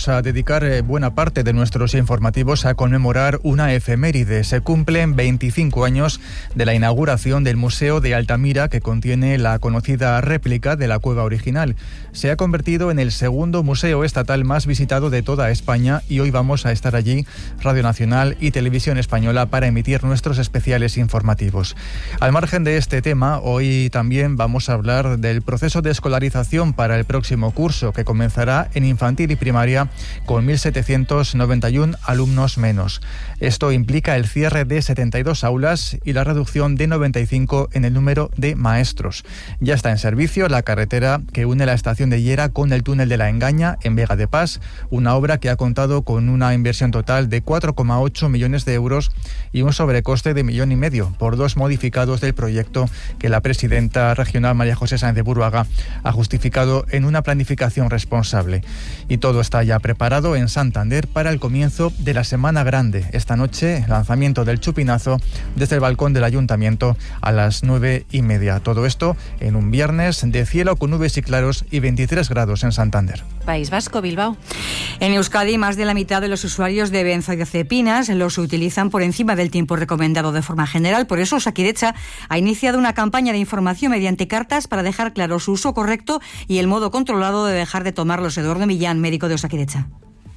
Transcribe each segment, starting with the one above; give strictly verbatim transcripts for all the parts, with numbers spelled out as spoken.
vamos a dedicar buena parte de nuestros informativos a conmemorar una efeméride. Se cumplen veinticinco años de la inauguración del Museo de Altamira, que contiene la conocida réplica de la cueva original. Se ha convertido en el segundo museo estatal más visitado de toda España y hoy vamos a estar allí, Radio Nacional y Televisión Española, para emitir nuestros especiales informativos. Al margen de este tema, hoy también vamos a hablar del proceso de escolarización para el próximo curso, que comenzará en infantil y primaria con mil setecientos noventa y uno alumnos menos. Esto implica el cierre de setenta y dos aulas y la reducción de noventa y cinco en el número de maestros. Ya está en servicio la carretera que une la estación de Llera con el túnel de la Engaña en Vega de Pas, una obra que ha contado con una inversión total de cuatro coma ocho millones de euros y un sobrecoste de millón y medio por dos modificados del proyecto que la presidenta regional María José Sáenz de Buruaga ha justificado en una planificación responsable. Y todo está ya preparado en Santander para el comienzo de la Semana Grande. Esta noche, lanzamiento del chupinazo desde el balcón del Ayuntamiento a las nueve y media. Todo esto en un viernes de cielo con nubes y claros y veintitrés grados en Santander. País Vasco, Bilbao. En Euskadi, más de la mitad de los usuarios de benzodiazepinas los utilizan por encima del tiempo recomendado de forma general. Por eso, Osakidetza ha iniciado una campaña de información mediante cartas para dejar claro su uso correcto y el modo controlado de dejar de tomarlos. Eduardo Millán, médico de Osakidetza.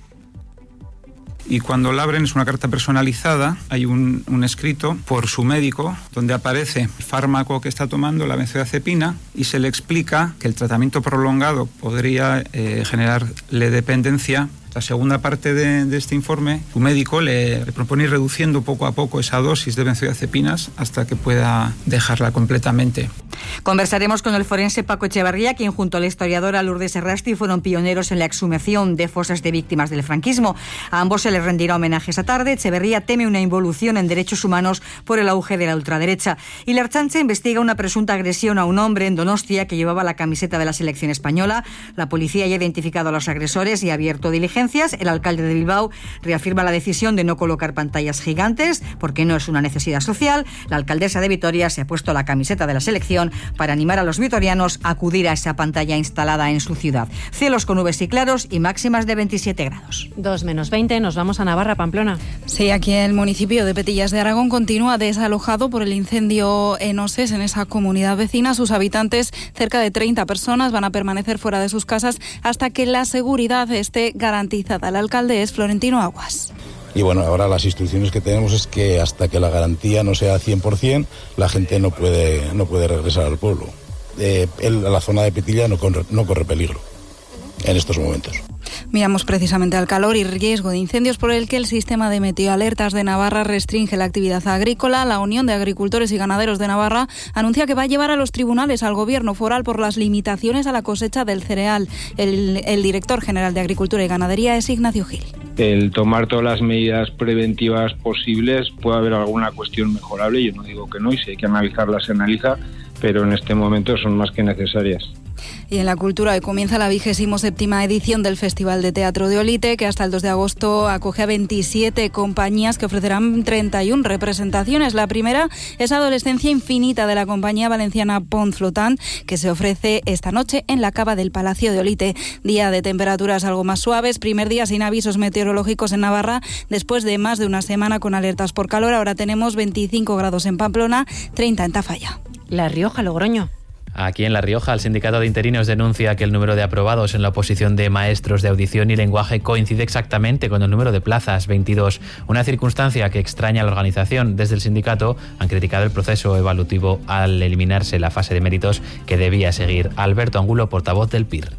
Y cuando la abren es una carta personalizada, hay un, un escrito por su médico donde aparece el fármaco que está tomando, la benzodiazepina, y se le explica que el tratamiento prolongado podría eh, generarle dependencia. La segunda parte de, de este informe, su médico le, le propone ir reduciendo poco a poco esa dosis de benzodiazepinas hasta que pueda dejarla completamente. Conversaremos con el forense Paco Echevarría, quien junto a la historiadora Lourdes Errasti fueron pioneros en la exhumación de fosas de víctimas del franquismo. A ambos se les rendirá homenaje esta tarde. Echevarría teme una involución en derechos humanos por el auge de la ultraderecha. Y la Ertzaintza investiga una presunta agresión a un hombre en Donostia que llevaba la camiseta de la selección española. La policía ya ha identificado a los agresores y ha abierto diligencias. El alcalde de Bilbao reafirma la decisión de no colocar pantallas gigantes porque no es una necesidad social. La alcaldesa de Vitoria se ha puesto la camiseta de la selección para animar a los vitorianos a acudir a esa pantalla instalada en su ciudad. Cielos con nubes y claros y máximas de veintisiete grados. dos menos veinte, nos vamos a Navarra, Pamplona. Sí, aquí el municipio de Petillas de Aragón continúa desalojado por el incendio en Oses, en esa comunidad vecina. Sus habitantes, cerca de treinta personas, van a permanecer fuera de sus casas hasta que la seguridad esté garantizada. El alcalde es Florentino Aguas. Y bueno, ahora las instrucciones que tenemos es que hasta que la garantía no sea cien por ciento, la gente no puede, no puede regresar al pueblo. Eh, el, la zona de Petilla no corre, no corre peligro en estos momentos. Miramos precisamente al calor y riesgo de incendios por el que el sistema de meteoalertas de Navarra restringe la actividad agrícola. La Unión de Agricultores y Ganaderos de Navarra anuncia que va a llevar a los tribunales al gobierno foral por las limitaciones a la cosecha del cereal. El, el director general de Agricultura y Ganadería es Ignacio Gil. El tomar todas las medidas preventivas posibles, puede haber alguna cuestión mejorable, yo no digo que no, y si hay que analizarlas se analiza, pero en este momento son más que necesarias. Y en la cultura hoy comienza la vigésimo séptima edición del Festival de Teatro de Olite, que hasta el dos de agosto acoge a veintisiete compañías que ofrecerán treinta y una representaciones. La primera es Adolescencia Infinita, de la compañía valenciana Pont Flotant, que se ofrece esta noche en la cava del Palacio de Olite. Día de temperaturas algo más suaves, primer día sin avisos meteorológicos en Navarra, después de más de una semana con alertas por calor. Ahora tenemos veinticinco grados en Pamplona, treinta en Tafalla. La Rioja, Logroño. Aquí en La Rioja, el sindicato de interinos denuncia que el número de aprobados en la oposición de maestros de audición y lenguaje coincide exactamente con el número de plazas, veintidós, una circunstancia que extraña a la organización. Desde el sindicato han criticado el proceso evolutivo al eliminarse la fase de méritos que debía seguir. Alberto Angulo, portavoz del P I R.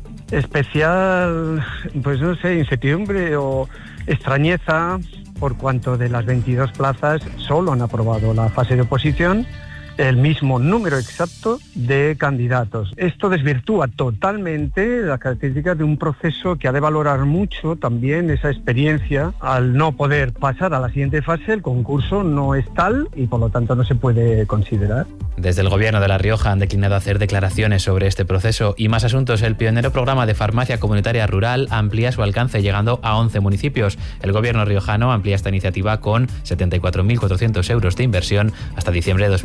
Especial, pues no sé, incertidumbre o extrañeza por cuanto de las veintidós plazas solo han aprobado la fase de oposición el mismo número exacto de candidatos. Esto desvirtúa totalmente las características de un proceso que ha de valorar mucho también esa experiencia. Al no poder pasar a la siguiente fase, el concurso no es tal y por lo tanto no se puede considerar. Desde el Gobierno de La Rioja han declinado hacer declaraciones sobre este proceso. Y más asuntos. El pionero programa de farmacia comunitaria rural amplía su alcance llegando a once municipios. El Gobierno riojano amplía esta iniciativa con setenta y cuatro mil cuatrocientos euros de inversión hasta diciembre de dos mil veintisiete.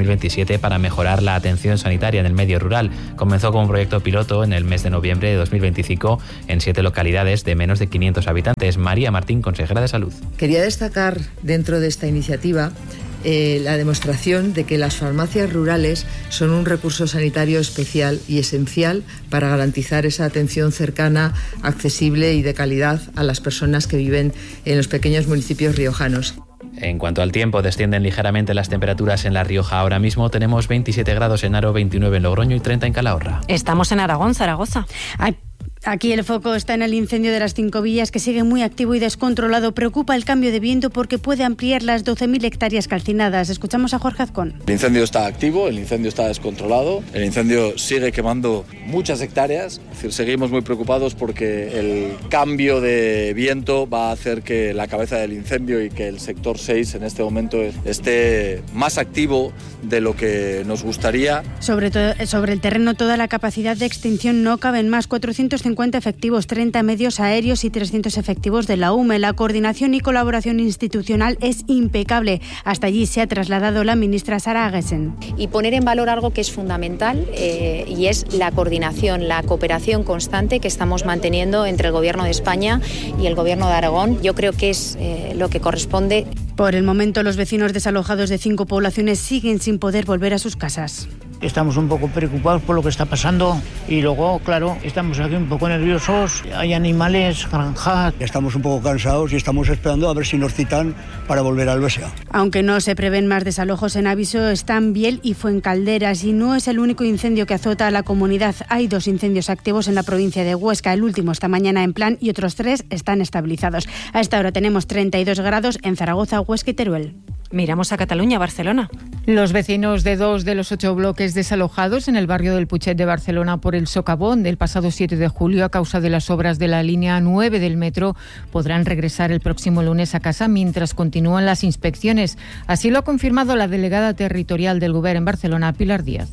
siete para mejorar la atención sanitaria en el medio rural. Comenzó como un proyecto piloto en el mes de noviembre de dos mil veinticinco en siete localidades de menos de quinientos habitantes. María Martín, consejera de Salud. Quería destacar dentro de esta iniciativa Eh, la demostración de que las farmacias rurales son un recurso sanitario especial y esencial para garantizar esa atención cercana, accesible y de calidad a las personas que viven en los pequeños municipios riojanos. En cuanto al tiempo, descienden ligeramente las temperaturas en La Rioja. Ahora mismo tenemos veintisiete grados en Haro, veintinueve en Logroño y treinta en Calahorra. Estamos en Aragón, Zaragoza. Ay. Aquí el foco está en el incendio de las Cinco Villas, que sigue muy activo y descontrolado. Preocupa el cambio de viento porque puede ampliar las doce mil hectáreas calcinadas. Escuchamos a Jorge Azcón. El incendio está activo, el incendio está descontrolado, el incendio sigue quemando muchas hectáreas. Es decir, seguimos muy preocupados porque el cambio de viento va a hacer que la cabeza del incendio y que el sector seis en este momento esté más activo de lo que nos gustaría. Sobre, to- sobre el terreno, toda la capacidad de extinción no caben más. cuatrocientos cincuenta efectivos, treinta medios aéreos y trescientos efectivos de la U M E. La coordinación y colaboración institucional es impecable. Hasta allí se ha trasladado la ministra Sara Agesen. Y poner en valor algo que es fundamental eh, y es la coordinación, la cooperación constante que estamos manteniendo entre el Gobierno de España y el Gobierno de Aragón. Yo creo que es eh, lo que corresponde. Por el momento, los vecinos desalojados de cinco poblaciones siguen sin poder volver a sus casas. Estamos un poco preocupados por lo que está pasando y luego, claro, estamos aquí un poco nerviosos. Hay animales, granjas. Estamos un poco cansados y estamos esperando a ver si nos citan para volver al B S A. Aunque no se prevén más desalojos, en aviso están Biel y Fuencalderas, y no es el único incendio que azota a la comunidad. Hay dos incendios activos en la provincia de Huesca, el último esta mañana en Plan y otros tres están estabilizados. A esta hora tenemos treinta y dos grados en Zaragoza, Huesca y Teruel. Miramos a Cataluña, Barcelona. Los vecinos de dos de los ocho bloques desalojados en el barrio del Putxet de Barcelona por el socavón del pasado siete de julio a causa de las obras de la línea nueve del metro podrán regresar el próximo lunes a casa mientras continúan las inspecciones. Así lo ha confirmado la delegada territorial del Govern en Barcelona, Pilar Díaz.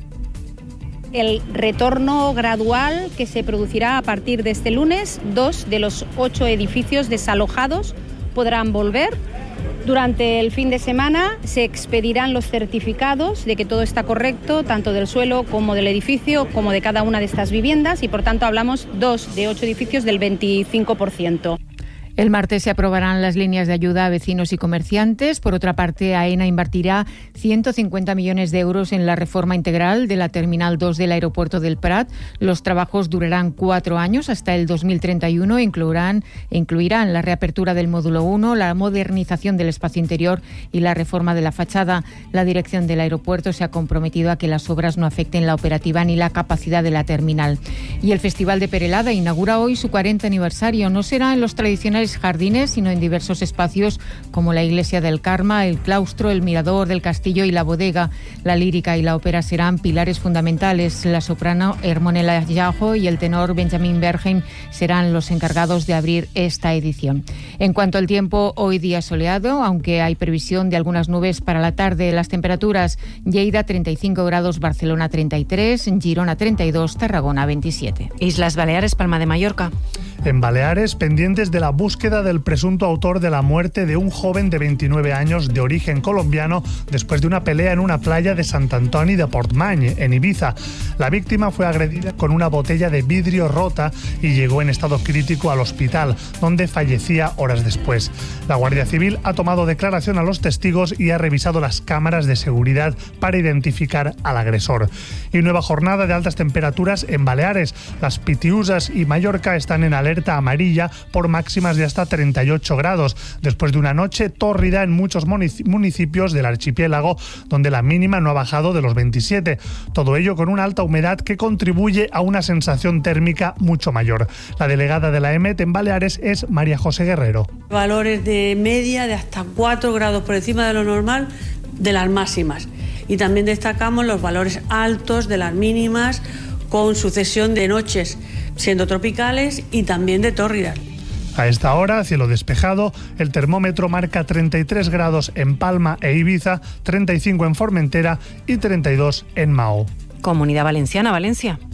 El retorno gradual que se producirá a partir de este lunes, dos de los ocho edificios desalojados podrán volver. Durante el fin de semana se expedirán los certificados de que todo está correcto, tanto del suelo como del edificio, como de cada una de estas viviendas, y por tanto hablamos dos de ocho edificios del veinticinco por ciento. El martes se aprobarán las líneas de ayuda a vecinos y comerciantes. Por otra parte, AENA invertirá ciento cincuenta millones de euros en la reforma integral de la Terminal dos del aeropuerto del Prat. Los trabajos durarán cuatro años hasta el dos mil treinta y uno e incluirán, incluirán la reapertura del módulo uno, la modernización del espacio interior y la reforma de la fachada. La dirección del aeropuerto se ha comprometido a que las obras no afecten la operativa ni la capacidad de la terminal. Y el Festival de Perelada inaugura hoy su cuarenta aniversario. No será en los tradicionales jardines, sino en diversos espacios como la Iglesia del Carme, el claustro, el mirador del castillo y la bodega. La lírica y la ópera serán pilares fundamentales. La soprano Hermonella Yajo y el tenor Benjamin Bergheim serán los encargados de abrir esta edición. En cuanto al tiempo, hoy día soleado, aunque hay previsión de algunas nubes para la tarde. Las temperaturas: Lleida treinta y cinco grados, Barcelona treinta y tres, Girona treinta y dos, Tarragona veintisiete. Islas Baleares, Palma de Mallorca. En Baleares, pendientes de la búsqueda del presunto autor de la muerte de un joven de veintinueve años de origen colombiano después de una pelea en una playa de Sant Antoni de Portmany, en Ibiza. La víctima fue agredida con una botella de vidrio rota y llegó en estado crítico al hospital, donde fallecía horas después. La Guardia Civil ha tomado declaración a los testigos y ha revisado las cámaras de seguridad para identificar al agresor. Y nueva jornada de altas temperaturas en Baleares. Las Pitiusas y Mallorca están en alerta amarilla por máximas de hasta treinta y ocho grados, después de una noche tórrida en muchos municipios del archipiélago, donde la mínima no ha bajado de los veintisiete. Todo ello con una alta humedad que contribuye a una sensación térmica mucho mayor. La delegada de la E M E T en Baleares es María José Guerrero. Valores de media de hasta cuatro grados por encima de lo normal de las máximas. Y también destacamos los valores altos de las mínimas, con sucesión de noches siendo tropicales y también de tórridas. A esta hora, cielo despejado, el termómetro marca treinta y tres grados en Palma e Ibiza, treinta y cinco en Formentera y treinta y dos en Mao. Comunidad Valenciana, Valencia.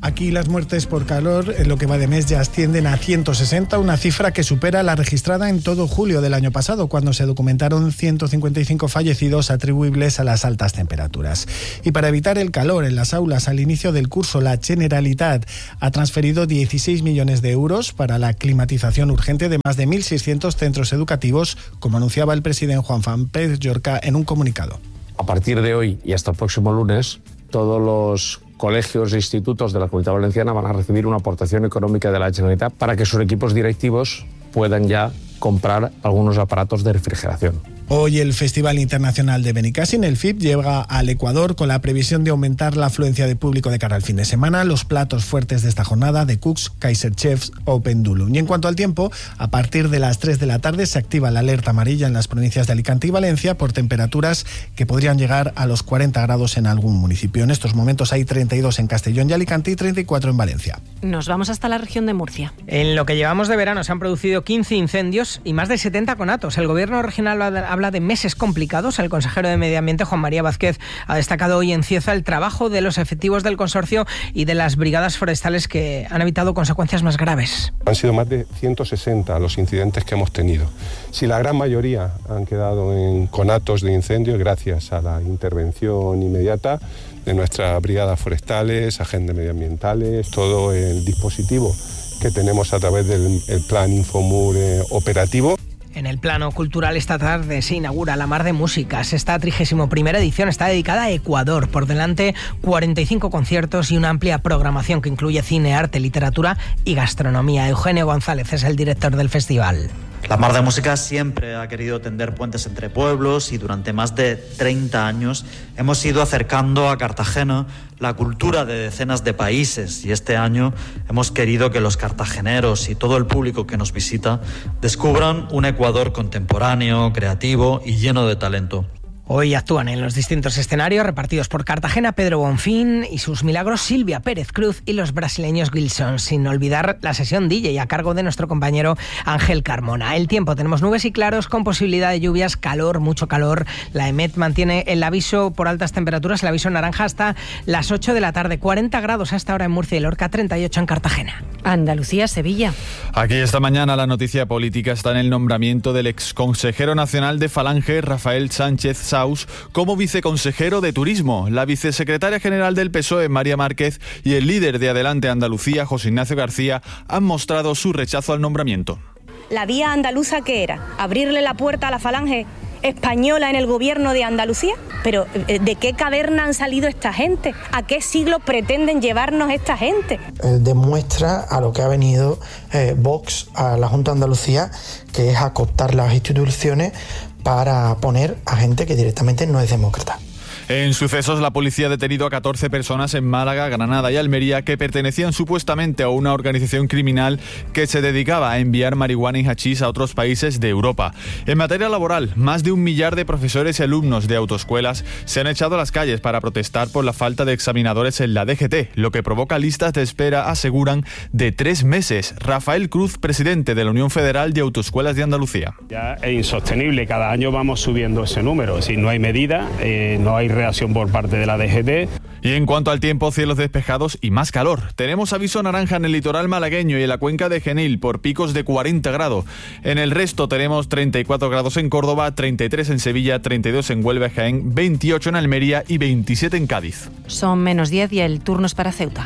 Aquí las muertes por calor en lo que va de mes ya ascienden a ciento sesenta, una cifra que supera la registrada en todo julio del año pasado, cuando se documentaron ciento cincuenta y cinco fallecidos atribuibles a las altas temperaturas. Y para evitar el calor en las aulas al inicio del curso, la Generalitat ha transferido dieciséis millones de euros para la climatización urgente de más de mil seiscientos centros educativos, como anunciaba el presidente Juan Fran Pérez Llorca en un comunicado. A partir de hoy y hasta el próximo lunes, todos los colegios e institutos de la Comunidad Valenciana van a recibir una aportación económica de la Generalitat para que sus equipos directivos puedan ya comprar algunos aparatos de refrigeración. Hoy el Festival Internacional de Benicàssim, el F I B, llega al Ecuador con la previsión de aumentar la afluencia de público de cara al fin de semana. Los platos fuertes de esta jornada de Cooks, Kaiser Chefs o Pendulum. Y en cuanto al tiempo, a partir de las tres de la tarde se activa la alerta amarilla en las provincias de Alicante y Valencia por temperaturas que podrían llegar a los cuarenta grados en algún municipio. En estos momentos hay treinta y dos en Castellón y Alicante y treinta y cuatro en Valencia. Nos vamos hasta la región de Murcia. En lo que llevamos de verano se han producido quince incendios y más de setenta conatos. El gobierno regional habla de meses complicados. El consejero de Medio Ambiente, Juan María Vázquez, ha destacado hoy en Cieza el trabajo de los efectivos del consorcio y de las brigadas forestales que han evitado consecuencias más graves. Han sido más de ciento sesenta los incidentes que hemos tenido. Si la gran mayoría han quedado en conatos de incendio, gracias a la intervención inmediata de nuestras brigadas forestales, agentes medioambientales, todo el dispositivo que tenemos a través del el plan Infomur eh, operativo. En el plano cultural, esta tarde se inaugura la Mar de Músicas. Esta trigésima primera edición está dedicada a Ecuador. Por delante, cuarenta y cinco conciertos y una amplia programación que incluye cine, arte, literatura y gastronomía. Eugenio González es el director del festival. La Mar de Música siempre ha querido tender puentes entre pueblos y durante más de treinta años hemos ido acercando a Cartagena la cultura de decenas de países y este año hemos querido que los cartageneros y todo el público que nos visita descubran un Ecuador contemporáneo, creativo y lleno de talento. Hoy actúan en los distintos escenarios repartidos por Cartagena Pedro Bonfín y sus milagros Silvia Pérez Cruz y los brasileños Gilson, sin olvidar la sesión D J a cargo de nuestro compañero Ángel Carmona. El tiempo, tenemos nubes y claros con posibilidad de lluvias, calor, mucho calor. La EMET mantiene el aviso por altas temperaturas, el aviso naranja hasta las ocho de la tarde, cuarenta grados hasta ahora en Murcia y Lorca, treinta y ocho en Cartagena. Andalucía, Sevilla. Aquí esta mañana la noticia política está en el nombramiento del exconsejero nacional de Falange, Rafael Sánchez Saus, como viceconsejero de Turismo. La vicesecretaria general del P S O E, María Márquez, y el líder de Adelante Andalucía, José Ignacio García, han mostrado su rechazo al nombramiento. ¿La vía andaluza qué era? ¿Abrirle la puerta a la Falange española en el gobierno de Andalucía? Pero ¿de qué caverna han salido esta gente? ¿A qué siglo pretenden llevarnos esta gente? Eh, demuestra a lo que ha venido eh, Vox a la Junta de Andalucía, que es a cooptar las instituciones para poner a gente que directamente no es demócrata. En sucesos, la policía ha detenido a catorce personas en Málaga, Granada y Almería que pertenecían supuestamente a una organización criminal que se dedicaba a enviar marihuana y hachís a otros países de Europa. En materia laboral, más de un millar de profesores y alumnos de autoescuelas se han echado a las calles para protestar por la falta de examinadores en la D G T, lo que provoca listas de espera, aseguran, de tres meses. Rafael Cruz, presidente de la Unión Federal de Autoescuelas de Andalucía. Ya es insostenible, cada año vamos subiendo ese número, si no hay medida, eh, no hay reacción por parte de la D G T. Y en cuanto al tiempo, cielos despejados y más calor. Tenemos aviso naranja en el litoral malagueño y en la cuenca de Genil por picos de cuarenta grados. En el resto tenemos treinta y cuatro grados en Córdoba, treinta y tres en Sevilla, treinta y dos en Huelva y Jaén, veintiocho en Almería y veintisiete en Cádiz. Son menos diez y el turno es para Ceuta.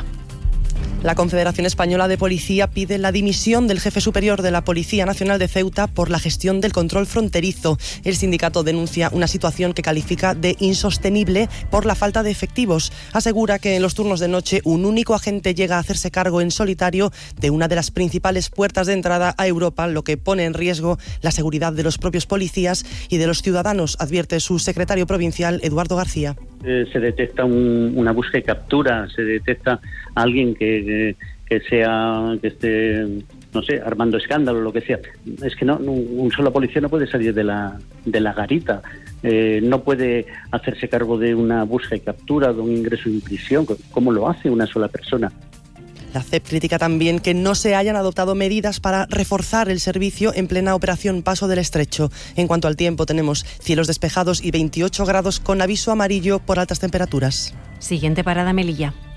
La Confederación Española de Policía pide la dimisión del jefe superior de la Policía Nacional de Ceuta por la gestión del control fronterizo. El sindicato denuncia una situación que califica de insostenible por la falta de efectivos. Asegura que en los turnos de noche un único agente llega a hacerse cargo en solitario de una de las principales puertas de entrada a Europa, lo que pone en riesgo la seguridad de los propios policías y de los ciudadanos, advierte su secretario provincial, Eduardo García. Eh, se detecta un, una búsqueda y captura, se detecta a alguien que, que sea, que esté, no sé, armando escándalo, lo que sea. Es que no, un solo policía no puede salir de la, de la garita, eh, no puede hacerse cargo de una búsqueda y captura, de un ingreso en prisión, como lo hace una sola persona. La C E P critica también que no se hayan adoptado medidas para reforzar el servicio en plena operación Paso del Estrecho. En cuanto al tiempo, tenemos cielos despejados y veintiocho grados con aviso amarillo por altas temperaturas. Siguiente parada, Melilla.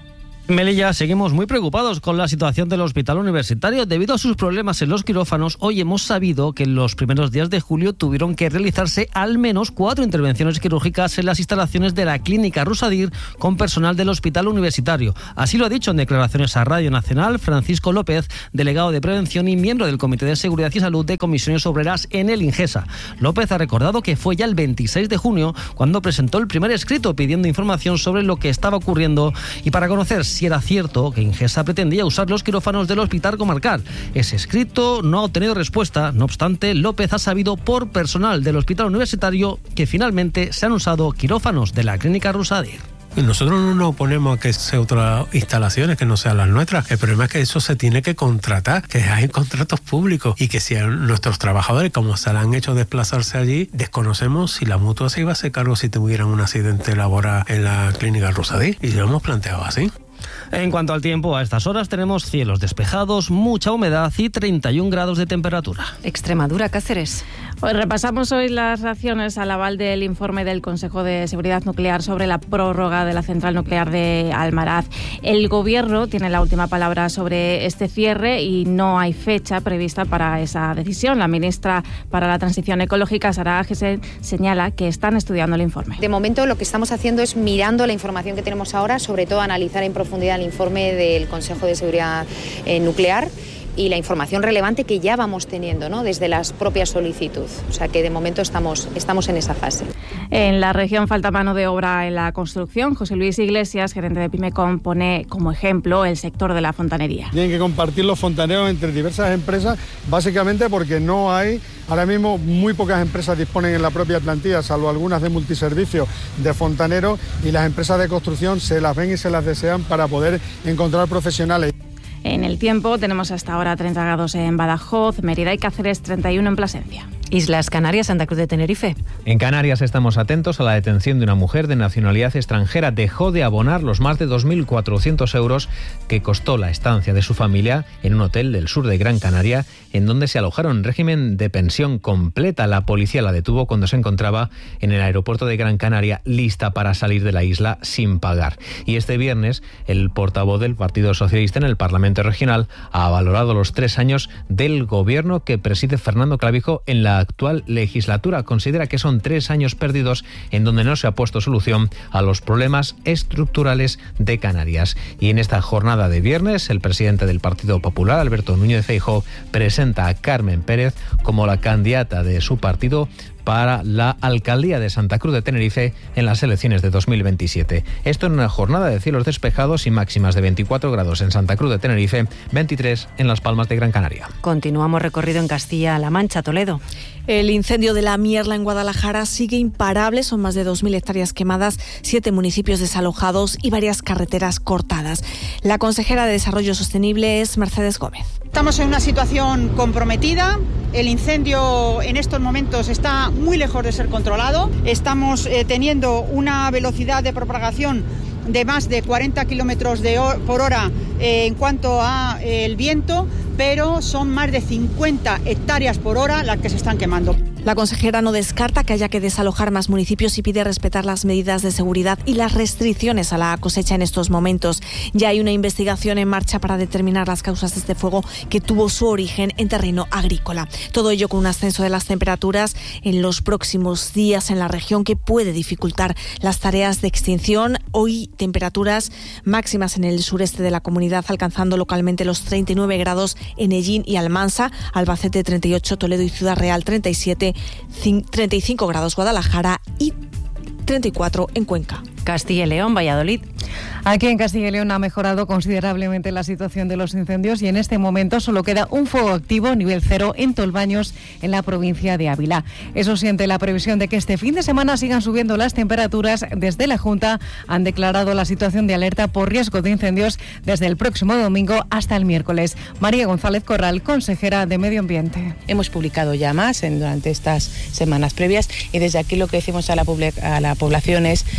Melilla, seguimos muy preocupados con la situación del hospital universitario. Debido a sus problemas en los quirófanos, hoy hemos sabido que en los primeros días de julio tuvieron que realizarse al menos cuatro intervenciones quirúrgicas en las instalaciones de la clínica Rusadir con personal del hospital universitario. Así lo ha dicho en declaraciones a Radio Nacional Francisco López, delegado de Prevención y miembro del Comité de Seguridad y Salud de Comisiones Obreras en el Ingesa. López ha recordado que fue ya el veintiséis de junio cuando presentó el primer escrito pidiendo información sobre lo que estaba ocurriendo y para conocer si era cierto que Ingesa pretendía usar los quirófanos del hospital comarcal. Ese escrito no ha obtenido respuesta. No obstante, López ha sabido por personal del hospital universitario que finalmente se han usado quirófanos de la clínica Rusadir. Nosotros no nos oponemos a que sea otras instalaciones que no sean las nuestras. El problema es que eso se tiene que contratar, que hay contratos públicos y que si nuestros trabajadores, como se le han hecho desplazarse allí, desconocemos si la mutua se iba a hacer cargo si tuvieran un accidente laboral en la clínica Rusadir. Y lo hemos planteado así. En cuanto al tiempo, a estas horas tenemos cielos despejados, mucha humedad y treinta y un grados de temperatura. Extremadura, Cáceres. Pues repasamos hoy las reacciones al aval del informe del Consejo de Seguridad Nuclear sobre la prórroga de la central nuclear de Almaraz. El Gobierno tiene la última palabra sobre este cierre y no hay fecha prevista para esa decisión. La ministra para la Transición Ecológica, Sara Agesen, señala que están estudiando el informe. De momento lo que estamos haciendo es mirando la información que tenemos ahora, sobre todo analizar en profundidad el informe del Consejo de Seguridad eh, Nuclear y la información relevante que ya vamos teniendo, ¿no?, desde las propias solicitudes. O sea que de momento estamos, estamos en esa fase. En la región falta mano de obra en la construcción. José Luis Iglesias, gerente de Pimecom, pone como ejemplo el sector de la fontanería. Tienen que compartir los fontaneros entre diversas empresas, básicamente porque no hay, ahora mismo muy pocas empresas disponen en la propia plantilla, salvo algunas de multiservicios, de fontaneros, y las empresas de construcción se las ven y se las desean para poder encontrar profesionales. En el tiempo tenemos hasta ahora treinta grados en Badajoz, Mérida y Cáceres, treinta y uno en Plasencia. Islas Canarias, Santa Cruz de Tenerife. En Canarias estamos atentos a la detención de una mujer de nacionalidad extranjera. Dejó de abonar los más de dos mil cuatrocientos euros que costó la estancia de su familia en un hotel del sur de Gran Canaria, en donde se alojaron en régimen de pensión completa. La policía la detuvo cuando se encontraba en el aeropuerto de Gran Canaria, lista para salir de la isla sin pagar. Y este viernes, el portavoz del Partido Socialista en el Parlamento Regional ha valorado los tres años del gobierno que preside Fernando Clavijo en la actual legislatura. Considera que son tres años perdidos en donde no se ha puesto solución a los problemas estructurales de Canarias. Y en esta jornada de viernes, el presidente del Partido Popular, Alberto Núñez Feijóo, presenta a Carmen Pérez como la candidata de su partido para la alcaldía de Santa Cruz de Tenerife en las elecciones de dos mil veintisiete. Esto en una jornada de cielos despejados y máximas de veinticuatro grados en Santa Cruz de Tenerife, veintitrés en Las Palmas de Gran Canaria. Continuamos recorrido en Castilla-La Mancha, Toledo. El incendio de la Mierla en Guadalajara sigue imparable. Son más de dos mil hectáreas quemadas, siete municipios desalojados y varias carreteras cortadas. La consejera de Desarrollo Sostenible es Mercedes Gómez. Estamos en una situación comprometida. El incendio en estos momentos está muy lejos de ser controlado. Estamos eh, teniendo una velocidad de propagación de más de cuarenta kilómetros por hora eh, en cuanto a eh, el viento, pero son más de cincuenta hectáreas por hora las que se están quemando. La consejera no descarta que haya que desalojar más municipios y pide respetar las medidas de seguridad y las restricciones a la cosecha en estos momentos. Ya hay una investigación en marcha para determinar las causas de este fuego que tuvo su origen en terreno agrícola. Todo ello con un ascenso de las temperaturas en los próximos días en la región que puede dificultar las tareas de extinción. Hoy temperaturas máximas en el sureste de la comunidad, alcanzando localmente los treinta y nueve grados en Hellín y Almansa, Albacete treinta y ocho, Toledo y Ciudad Real treinta y siete, treinta y cinco grados Guadalajara y treinta y cuatro en Cuenca. Castilla y León, Valladolid. Aquí en Castilla y León ha mejorado considerablemente la situación de los incendios y en este momento solo queda un fuego activo, nivel cero, en Tolbaños, en la provincia de Ávila. Eso siente la previsión de que este fin de semana sigan subiendo las temperaturas. Desde la Junta han declarado la situación de alerta por riesgo de incendios desde el próximo domingo hasta el miércoles. María González Corral, consejera de Medio Ambiente. Hemos publicado ya más en, durante estas semanas previas y desde aquí lo que decimos a la, a la población es que por favor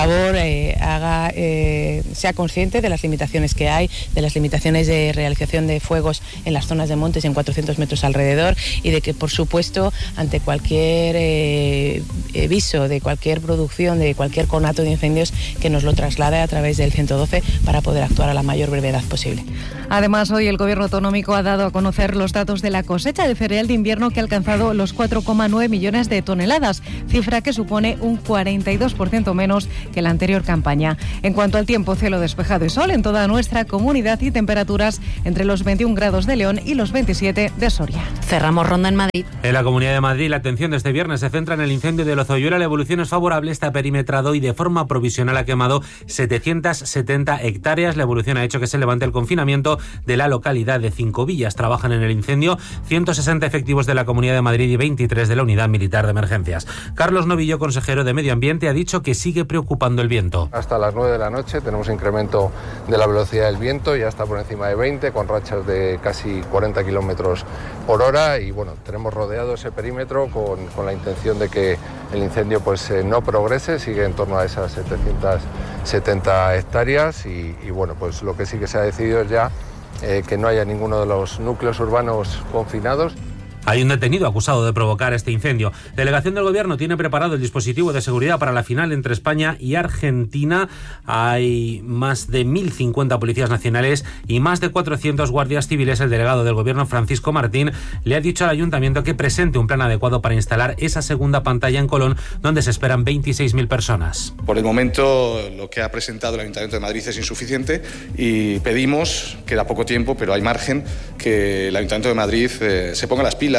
favor eh, haga, eh, sea consciente de las limitaciones que hay, de las limitaciones de realización de fuegos en las zonas de montes en cuatrocientos metros alrededor, y de que, por supuesto, ante cualquier eh, aviso de cualquier producción, de cualquier conato de incendios, que nos lo traslade a través del ciento doce para poder actuar a la mayor brevedad posible. Además, hoy el Gobierno autonómico ha dado a conocer los datos de la cosecha de cereal de invierno, que ha alcanzado los cuatro coma nueve millones de toneladas, cifra que supone un cuarenta y dos por ciento menos que la anterior campaña. En cuanto al tiempo, cielo despejado y sol en toda nuestra comunidad y temperaturas entre los veintiún grados de León y los veintisiete de Soria. Cerramos ronda en Madrid. En la Comunidad de Madrid, la atención de este viernes se centra en el incendio de Lozoyuela. La evolución es favorable, está perimetrado y de forma provisional ha quemado setecientas setenta hectáreas. La evolución ha hecho que se levante el confinamiento de la localidad de Cinco Villas. Trabajan en el incendio ciento sesenta efectivos de la Comunidad de Madrid y veintitrés de la Unidad Militar de Emergencias. Carlos Novillo, consejero de Medio Ambiente, ha dicho que sigue preocupando el viento. Hasta las nueve de la noche tenemos incremento de la velocidad del viento, ya está por encima de veinte, con rachas de casi cuarenta kilómetros por hora, y bueno, tenemos rodeado ese perímetro con, con la intención de que el incendio pues eh, no progrese, sigue en torno a esas setecientas setenta hectáreas y, y bueno, pues lo que sí que se ha decidido es ya eh, que no haya ninguno de los núcleos urbanos confinados. Hay un detenido acusado de provocar este incendio. Delegación del Gobierno tiene preparado el dispositivo de seguridad para la final entre España y Argentina. Hay más de mil cincuenta policías nacionales y más de cuatrocientos guardias civiles. El delegado del Gobierno, Francisco Martín, le ha dicho al Ayuntamiento que presente un plan adecuado para instalar esa segunda pantalla en Colón, donde se esperan veintiséis mil personas. Por el momento, lo que ha presentado el Ayuntamiento de Madrid es insuficiente y pedimos, queda poco tiempo, pero hay margen, que el Ayuntamiento de Madrid eh, se ponga las pilas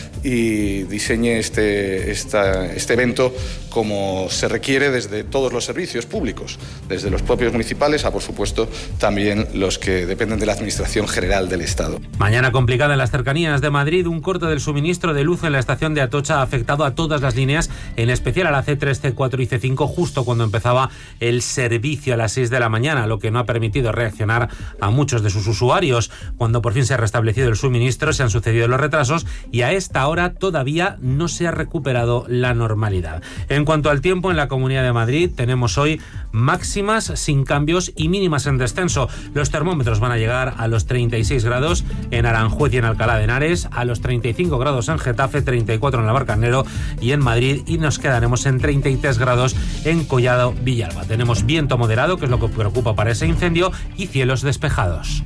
y diseñe este, esta, este evento como se requiere desde todos los servicios públicos, desde los propios municipales a, por supuesto, también los que dependen de la Administración General del Estado. Mañana complicada en las cercanías de Madrid. Un corte del suministro de luz en la estación de Atocha ha afectado a todas las líneas, en especial a la ce tres, ce cuatro y ce cinco, justo cuando empezaba el servicio a las seis de la mañana, lo que no ha permitido reaccionar a muchos de sus usuarios. Cuando por fin se ha restablecido el suministro, se han sucedido los retrasos y a esta hora todavía no se ha recuperado la normalidad. En cuanto al tiempo, en la Comunidad de Madrid tenemos hoy máximas sin cambios y mínimas en descenso. Los termómetros van a llegar a los treinta y seis grados en Aranjuez y en Alcalá de Henares, a los treinta y cinco grados en Getafe, treinta y cuatro en Navalcarnero y en Madrid, y nos quedaremos en treinta y tres grados en Collado Villalba. Tenemos viento moderado, que es lo que preocupa para ese incendio, y cielos despejados.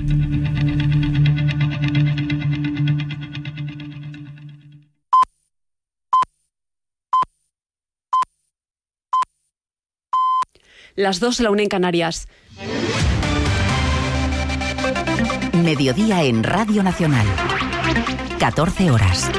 Las dos, la una en Canarias. Mediodía en Radio Nacional. catorce horas.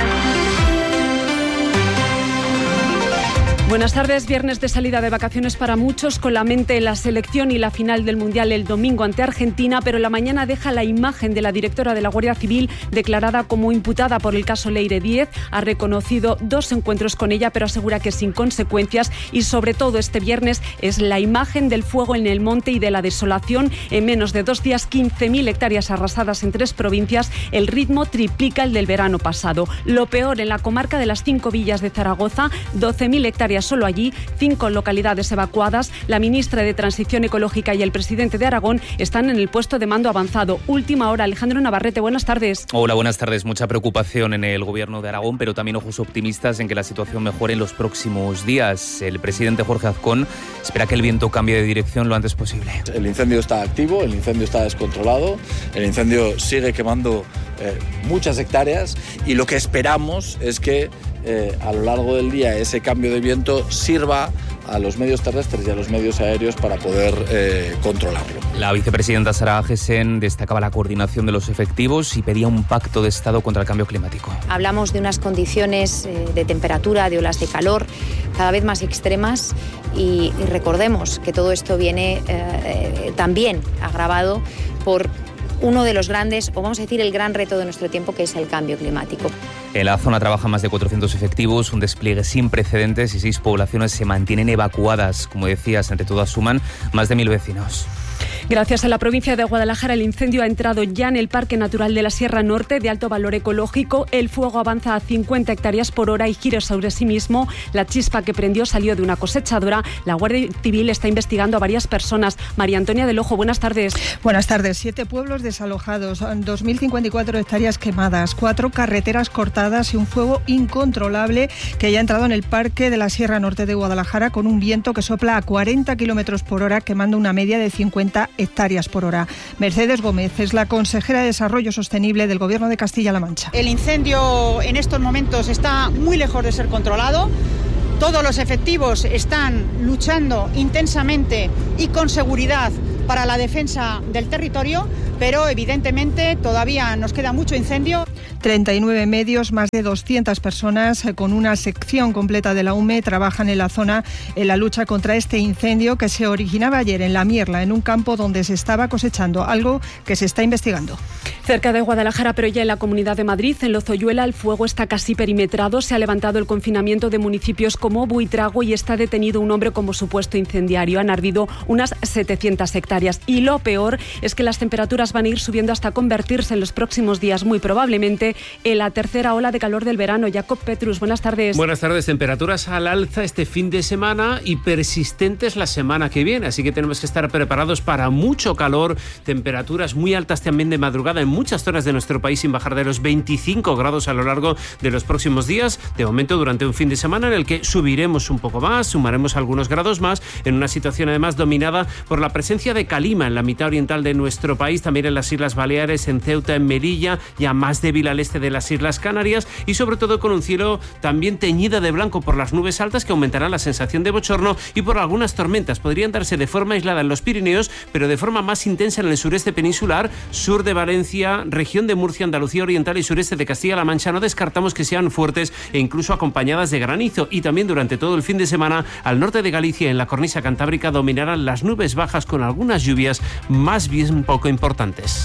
Buenas tardes. Viernes de salida de vacaciones para muchos, con la mente en la selección y la final del Mundial el domingo ante Argentina, pero la mañana deja la imagen de la directora de la Guardia Civil, declarada como imputada por el caso Leire Díez. Ha reconocido dos encuentros con ella, pero asegura que sin consecuencias, y sobre todo este viernes es la imagen del fuego en el monte y de la desolación. En menos de dos días, quince mil hectáreas arrasadas en tres provincias. El ritmo triplica el del verano pasado. Lo peor en la comarca de las Cinco Villas de Zaragoza, doce mil hectáreas solo allí, cinco localidades evacuadas. La ministra de Transición Ecológica y el presidente de Aragón están en el puesto de mando avanzado. Última hora, Alejandro Navarrete, buenas tardes. Hola, buenas tardes. Mucha preocupación en el gobierno de Aragón, pero también ojos optimistas en que la situación mejore en los próximos días. El presidente Jorge Azcón espera que el viento cambie de dirección lo antes posible. El incendio está activo, el incendio está descontrolado, el incendio sigue quemando eh, muchas hectáreas, y lo que esperamos es que Eh, a lo largo del día ese cambio de viento sirva a los medios terrestres y a los medios aéreos para poder eh, controlarlo. La vicepresidenta Sara Agesen destacaba la coordinación de los efectivos y pedía un pacto de Estado contra el cambio climático. Hablamos de unas condiciones eh, de temperatura, de olas de calor cada vez más extremas, y, y recordemos que todo esto viene eh, también agravado por uno de los grandes, o vamos a decir el gran reto de nuestro tiempo, que es el cambio climático. En la zona trabajan más de cuatrocientos efectivos, un despliegue sin precedentes, y seis poblaciones se mantienen evacuadas. Como decías, entre todas suman más de mil vecinos. Gracias a la provincia de Guadalajara, el incendio ha entrado ya en el Parque Natural de la Sierra Norte, de alto valor ecológico. El fuego avanza a cincuenta hectáreas por hora y gira sobre sí mismo. La chispa que prendió salió de una cosechadora. La Guardia Civil está investigando a varias personas. María Antonia del Ojo, buenas tardes. Buenas tardes. Siete pueblos desalojados, dos mil cincuenta y cuatro hectáreas quemadas, cuatro carreteras cortadas y un fuego incontrolable que ya ha entrado en el Parque de la Sierra Norte de Guadalajara con un viento que sopla a cuarenta kilómetros por hora, quemando una media de cincuenta hectáreas por hora. Mercedes Gómez es la consejera de Desarrollo Sostenible del Gobierno de Castilla-La Mancha. El incendio en estos momentos está muy lejos de ser controlado. Todos los efectivos están luchando intensamente y con seguridad para la defensa del territorio, pero evidentemente todavía nos queda mucho incendio. treinta y nueve medios, más de doscientas personas con una sección completa de la U M E trabajan en la zona en la lucha contra este incendio que se originaba ayer en La Mierla, en un campo donde se estaba cosechando, algo que se está investigando. Cerca de Guadalajara, pero ya en la Comunidad de Madrid, en Lozoyuela, el fuego está casi perimetrado. Se ha levantado el confinamiento de municipios como Buitrago y está detenido un hombre como supuesto incendiario. Han ardido unas setecientas hectáreas. Y lo peor es que las temperaturas van a ir subiendo hasta convertirse en los próximos días, muy probablemente, en la tercera ola de calor del verano. Jacob Petrus, buenas tardes. Buenas tardes. Temperaturas al alza este fin de semana y persistentes la semana que viene. Así que tenemos que estar preparados para mucho calor. Temperaturas muy altas también de madrugada en muchas zonas de nuestro país, sin bajar de los veinticinco grados a lo largo de los próximos días. De momento, durante un fin de semana en el que subiremos un poco más, sumaremos algunos grados más, en una situación además dominada por la presencia de calima en la mitad oriental de nuestro país, también en las Islas Baleares, en Ceuta, en Melilla, ya más débil al este de las Islas Canarias, y sobre todo con un cielo también teñido de blanco por las nubes altas que aumentarán la sensación de bochorno y por algunas tormentas. Podrían darse de forma aislada en los Pirineos, pero de forma más intensa en el sureste peninsular, sur de Valencia, región de Murcia, Andalucía Oriental y sureste de Castilla-La Mancha. No descartamos que sean fuertes e incluso acompañadas de granizo. Y también durante todo el fin de semana, al norte de Galicia y en la cornisa cantábrica dominarán las nubes bajas con algunas lluvias más bien poco importantes.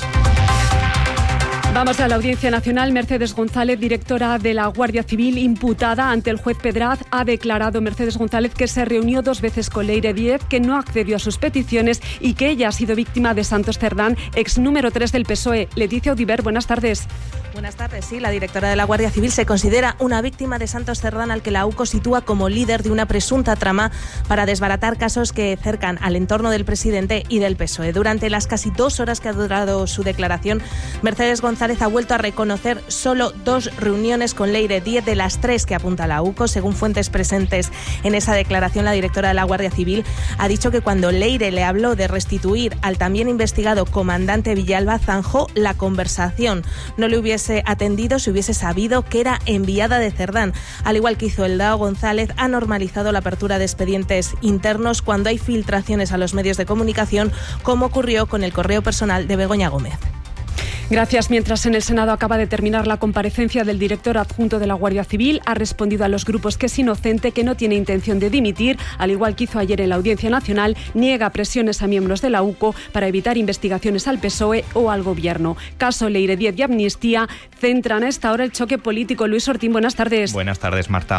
Vamos a la Audiencia Nacional. Mercedes González, directora de la Guardia Civil, imputada ante el juez Pedraz, ha declarado Mercedes González que se reunió dos veces con Leire Díez, que no accedió a sus peticiones y que ella ha sido víctima de Santos Cerdán, ex número tres del P S O E. Leticia Audiver, buenas tardes. Buenas tardes. Sí, la directora de la Guardia Civil se considera una víctima de Santos Cerdán, al que la U C O sitúa como líder de una presunta trama para desbaratar casos que cercan al entorno del presidente y del P S O E. Durante las casi dos horas que ha durado su declaración, Mercedes González ha vuelto a reconocer solo dos reuniones con Leire Díez de las tres que apunta la U C O. Según fuentes presentes en esa declaración, la directora de la Guardia Civil ha dicho que cuando Leire le habló de restituir al también investigado comandante Villalba, zanjó la conversación. No le hubiese atendido si hubiese sabido que era enviada de Cerdán. Al igual que hizo Eldao González, ha normalizado la apertura de expedientes internos cuando hay filtraciones a los medios de comunicación, como ocurrió con el correo personal de Begoña Gómez. Gracias. Mientras en el Senado acaba de terminar la comparecencia del director adjunto de la Guardia Civil, ha respondido a los grupos que es inocente, que no tiene intención de dimitir, al igual que hizo ayer en la Audiencia Nacional. Niega presiones a miembros de la U C O para evitar investigaciones al P S O E o al Gobierno. Caso Leire Díez y amnistía centran a esta hora el choque político. Luis Ortín, buenas tardes. Buenas tardes, Marta.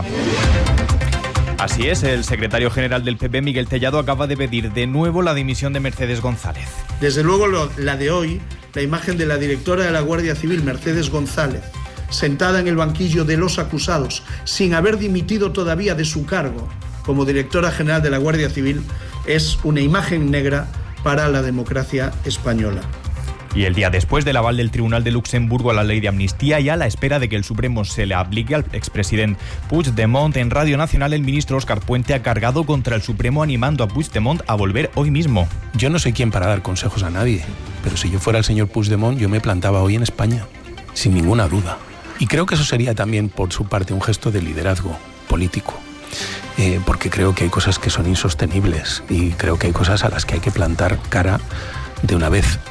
Así es, el secretario general del P P, Miguel Tellado, acaba de pedir de nuevo la dimisión de Mercedes González. Desde luego lo, la de hoy, la imagen de la directora de la Guardia Civil, Mercedes González, sentada en el banquillo de los acusados, sin haber dimitido todavía de su cargo como directora general de la Guardia Civil, es una imagen negra para la democracia española. Y el día después del aval del Tribunal de Luxemburgo a la ley de amnistía y a la espera de que el Supremo se le aplique al expresidente Puigdemont, en Radio Nacional el ministro Óscar Puente ha cargado contra el Supremo, animando a Puigdemont a volver hoy mismo. Yo no soy quien para dar consejos a nadie, pero si yo fuera el señor Puigdemont, yo me plantaba hoy en España, sin ninguna duda. Y creo que eso sería también por su parte un gesto de liderazgo político. Eh, porque creo que hay cosas que son insostenibles y creo que hay cosas a las que hay que plantar cara de una vez.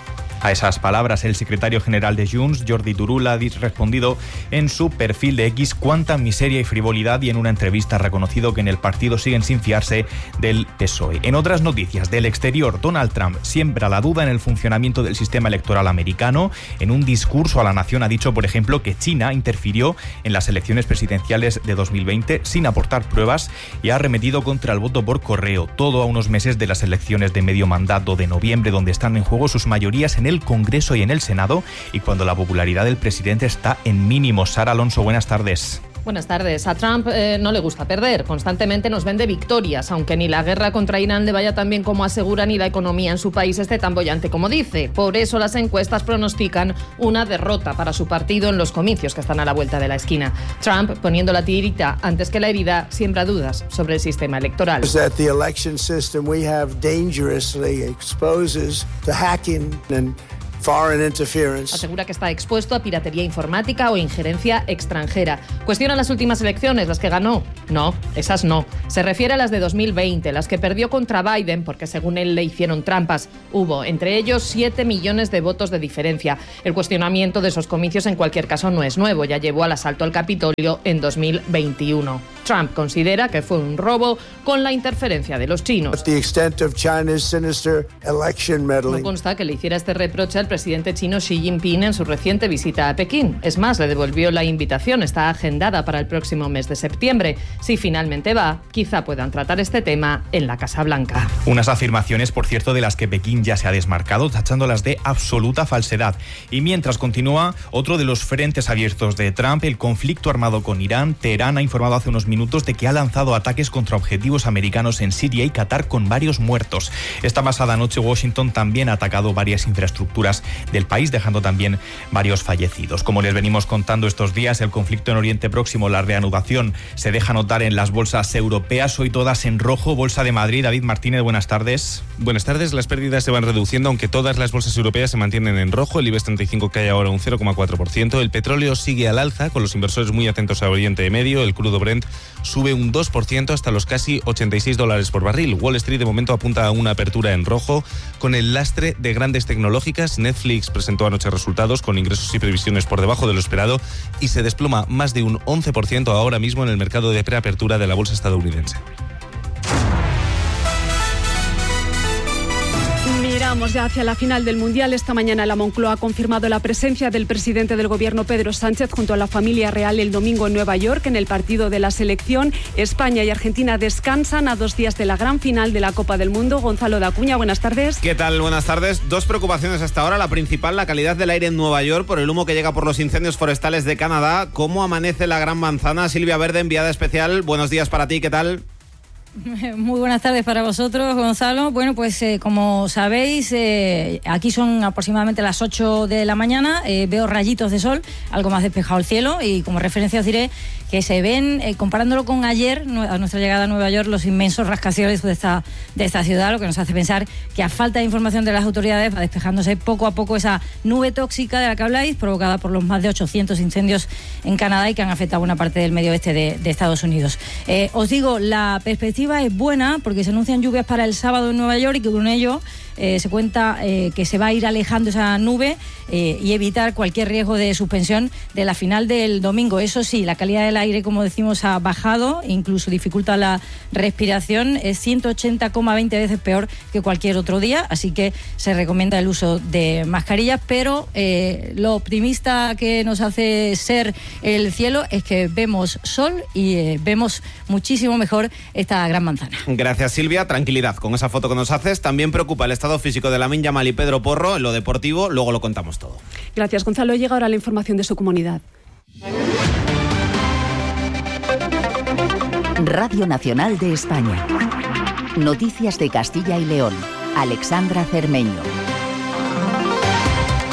A esas palabras, el secretario general de Junts, Jordi Turull, ha respondido en su perfil de X cuánta miseria y frivolidad, y en una entrevista ha reconocido que en el partido siguen sin fiarse del P S O E. En otras noticias del exterior, Donald Trump siembra la duda en el funcionamiento del sistema electoral americano. En un discurso a la nación ha dicho, por ejemplo, que China interfirió en las elecciones presidenciales de dos mil veinte sin aportar pruebas, y ha arremetido contra el voto por correo, todo a unos meses de las elecciones de medio mandato de noviembre, donde están en juego sus mayorías en el Congreso y en el Senado, y cuando la popularidad del presidente está en mínimos. Sara Alonso, buenas tardes. Buenas tardes. A Trump eh, no le gusta perder. Constantemente nos vende victorias, aunque ni la guerra contra Irán le vaya tan bien como asegura, ni la economía en su país esté tan bollante como dice. Por eso las encuestas pronostican una derrota para su partido en los comicios que están a la vuelta de la esquina. Trump, poniendo la tirita antes que la herida, siembra dudas sobre el sistema electoral. The election system we have dangerously exposes to hacking and foreign interference. Asegura que está expuesto a piratería informática o injerencia extranjera. Cuestiona las últimas elecciones, las que ganó. No, esas no. Se refiere a las de dos mil veinte, las que perdió contra Biden, porque según él le hicieron trampas. Hubo, entre ellos, siete millones de votos de diferencia. El cuestionamiento de esos comicios, en cualquier caso, no es nuevo. Ya llevó al asalto al Capitolio en dos mil veintiuno. Trump considera que fue un robo con la interferencia de los chinos. The extent of China's sinister election meddling. No consta que le hiciera este reproche al presidente chino Xi Jinping en su reciente visita a Pekín. Es más, le devolvió la invitación. Está agendada para el próximo mes de septiembre. Si finalmente va, quizá puedan tratar este tema en la Casa Blanca. Unas afirmaciones, por cierto, de las que Pekín ya se ha desmarcado, tachándolas de absoluta falsedad. Y mientras continúa otro de los frentes abiertos de Trump, el conflicto armado con Irán. Teherán ha informado hace unos minutos de que ha lanzado ataques contra objetivos americanos en Siria y Qatar, con varios muertos. Esta pasada noche Washington también ha atacado varias infraestructuras del país, dejando también varios fallecidos. Como les venimos contando estos días, el conflicto en Oriente Próximo, la reanudación, se deja notar en las bolsas europeas, hoy todas en rojo. Bolsa de Madrid, David Martínez, buenas tardes. Buenas tardes. Las pérdidas se van reduciendo, aunque todas las bolsas europeas se mantienen en rojo. El IBEX treinta y cinco cae ahora un cero coma cuatro por ciento. El petróleo sigue al alza, con los inversores muy atentos a Oriente Medio. El crudo Brent sube un dos por ciento hasta los casi ochenta y seis dólares por barril. Wall Street de momento apunta a una apertura en rojo, con el lastre de grandes tecnológicas. Netflix presentó anoche resultados con ingresos y previsiones por debajo de lo esperado y se desploma más de un once por ciento ahora mismo en el mercado de preapertura de la bolsa estadounidense. Miramos ya hacia la final del Mundial. Esta mañana la Moncloa ha confirmado la presencia del presidente del Gobierno, Pedro Sánchez, junto a la familia real el domingo en Nueva York en el partido de la selección. España y Argentina descansan a dos días de la gran final de la Copa del Mundo. Gonzalo de Acuña, buenas tardes. ¿Qué tal? Buenas tardes. Dos preocupaciones hasta ahora. La principal, la calidad del aire en Nueva York por el humo que llega por los incendios forestales de Canadá. ¿Cómo amanece la Gran Manzana? Silvia Verde, enviada especial. Buenos días para ti. ¿Qué tal? Muy buenas tardes para vosotros, Gonzalo. Bueno, pues eh, como sabéis, eh, aquí son aproximadamente las ocho de la mañana. Eh, veo rayitos de sol, algo más despejado el cielo, y como referencia os diré que se ven, eh, comparándolo con ayer, a nuestra llegada a Nueva York, los inmensos rascacielos de esta, de esta ciudad, lo que nos hace pensar que a falta de información de las autoridades va despejándose poco a poco esa nube tóxica de la que habláis, provocada por los más de ochocientos incendios en Canadá y que han afectado una parte del medio oeste de, de Estados Unidos. Eh, os digo, la perspectiva es buena porque se anuncian lluvias para el sábado en Nueva York y que con ello eh, se cuenta eh, que se va a ir alejando esa nube eh, y evitar cualquier riesgo de suspensión de la final del domingo. Eso sí, la calidad del aire, como decimos, ha bajado, incluso dificulta la respiración, es ciento ochenta coma veinte veces peor que cualquier otro día, así que se recomienda el uso de mascarillas, pero eh, lo optimista que nos hace ser el cielo es que vemos sol y eh, vemos muchísimo mejor esta gran manzana. Gracias, Silvia. Tranquilidad con esa foto que nos haces. También preocupa el estado físico de Lamine Yamal y Pedro Porro. En lo deportivo, luego lo contamos todo. Gracias, Gonzalo. Llega ahora la información de su comunidad. Radio Nacional de España. Noticias de Castilla y León. Alexandra Cermeño.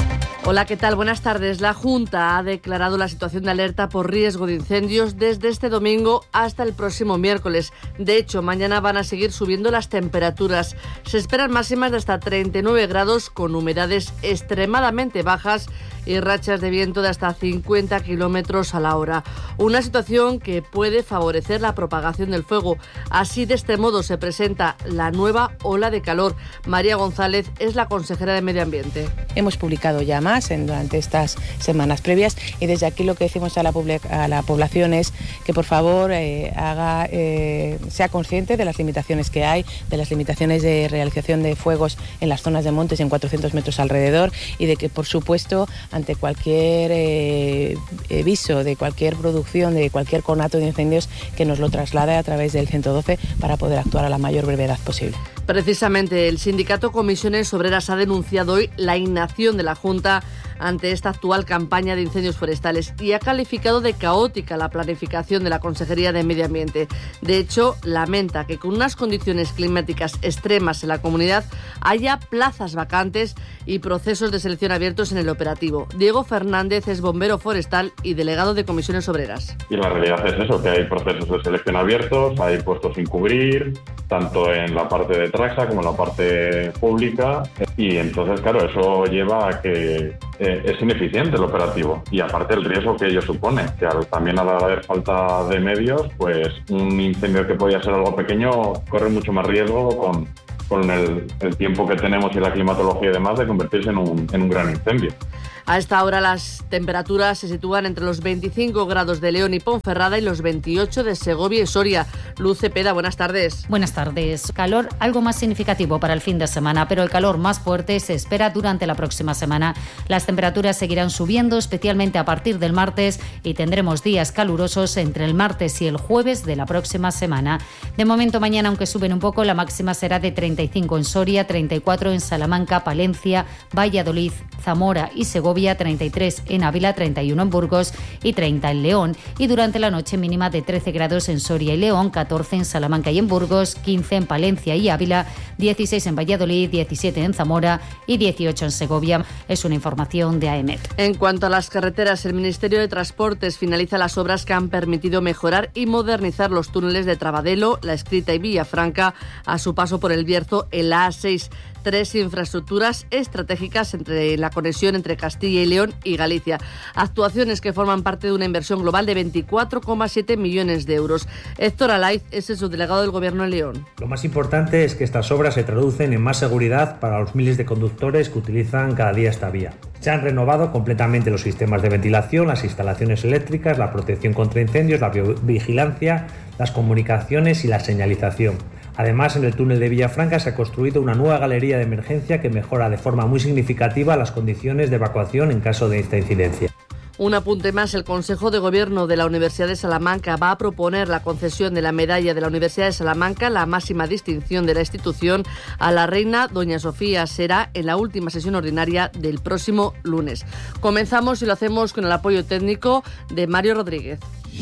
Hola, ¿qué tal? Buenas tardes. La Junta ha declarado la situación de alerta por riesgo de incendios desde este domingo hasta el próximo miércoles. De hecho, mañana van a seguir subiendo las temperaturas. Se esperan máximas de hasta treinta y nueve grados con humedades extremadamente bajas y rachas de viento de hasta cincuenta kilómetros a la hora. Una situación que puede favorecer la propagación del fuego. Así, de este modo, se presenta la nueva ola de calor. María González es la consejera de Medio Ambiente. Hemos publicado ya más en, durante estas semanas previas y desde aquí lo que decimos a la, a la población es que por favor eh, haga, eh, sea consciente de las limitaciones que hay, de las limitaciones de realización de fuegos en las zonas de montes y en cuatrocientos metros alrededor y de que por supuesto ante cualquier eh, aviso de cualquier producción, de cualquier conato de incendios, que nos lo traslade a través del ciento doce para poder actuar a la mayor brevedad posible. Precisamente, el sindicato Comisiones Obreras ha denunciado hoy la inacción de la Junta ante esta actual campaña de incendios forestales y ha calificado de caótica la planificación de la Consejería de Medio Ambiente. De hecho, lamenta que con unas condiciones climáticas extremas en la comunidad haya plazas vacantes y procesos de selección abiertos en el operativo. Diego Fernández es bombero forestal y delegado de Comisiones Obreras. Y la realidad es eso, que hay procesos de selección abiertos, hay puestos sin cubrir, tanto en la parte de Traxa como en la parte pública, y entonces, claro, eso lleva a que eh, es ineficiente el operativo, y aparte el riesgo que ello supone, que al, también al haber falta de medios, pues un incendio que podía ser algo pequeño corre mucho más riesgo con, con el, el tiempo que tenemos y la climatología y demás de convertirse en un, en un gran incendio. A esta hora las temperaturas se sitúan entre los veinticinco grados de León y Ponferrada y los veintiocho de Segovia y Soria. Luz Cepeda, buenas tardes. Buenas tardes. Calor algo más significativo para el fin de semana, pero el calor más fuerte se espera durante la próxima semana. Las temperaturas seguirán subiendo, especialmente a partir del martes, y tendremos días calurosos entre el martes y el jueves de la próxima semana. De momento, mañana, aunque suben un poco, la máxima será de treinta y cinco en Soria, treinta y cuatro en Salamanca, Palencia, Valladolid, Zamora y Segovia, treinta y tres en Ávila, treinta y uno en Burgos y treinta en León. Y durante la noche mínima de trece grados en Soria y León, catorce en Salamanca y en Burgos, quince en Palencia y Ávila, dieciséis en Valladolid, diecisiete en Zamora y dieciocho en Segovia. Es una información de AEMET. En cuanto a las carreteras, el Ministerio de Transportes finaliza las obras que han permitido mejorar y modernizar los túneles de Trabadelo, La Escrita y Villafranca a su paso por el Bierzo en la A seis. Tres infraestructuras estratégicas entre la conexión entre Castilla y León y Galicia. Actuaciones que forman parte de una inversión global de veinticuatro coma siete millones de euros. Héctor Alaiz es el subdelegado del Gobierno de León. Lo más importante es que estas obras se traducen en más seguridad para los miles de conductores que utilizan cada día esta vía. Se han renovado completamente los sistemas de ventilación, las instalaciones eléctricas, la protección contra incendios, la vigilancia, las comunicaciones y la señalización. Además, en el túnel de Villafranca se ha construido una nueva galería de emergencia que mejora de forma muy significativa las condiciones de evacuación en caso de esta incidencia. Un apunte más, el Consejo de Gobierno de la Universidad de Salamanca va a proponer la concesión de la medalla de la Universidad de Salamanca, la máxima distinción de la institución, a la reina Doña Sofía. Será en la última sesión ordinaria del próximo lunes. Comenzamos y lo hacemos con el apoyo técnico de Mario Rodríguez.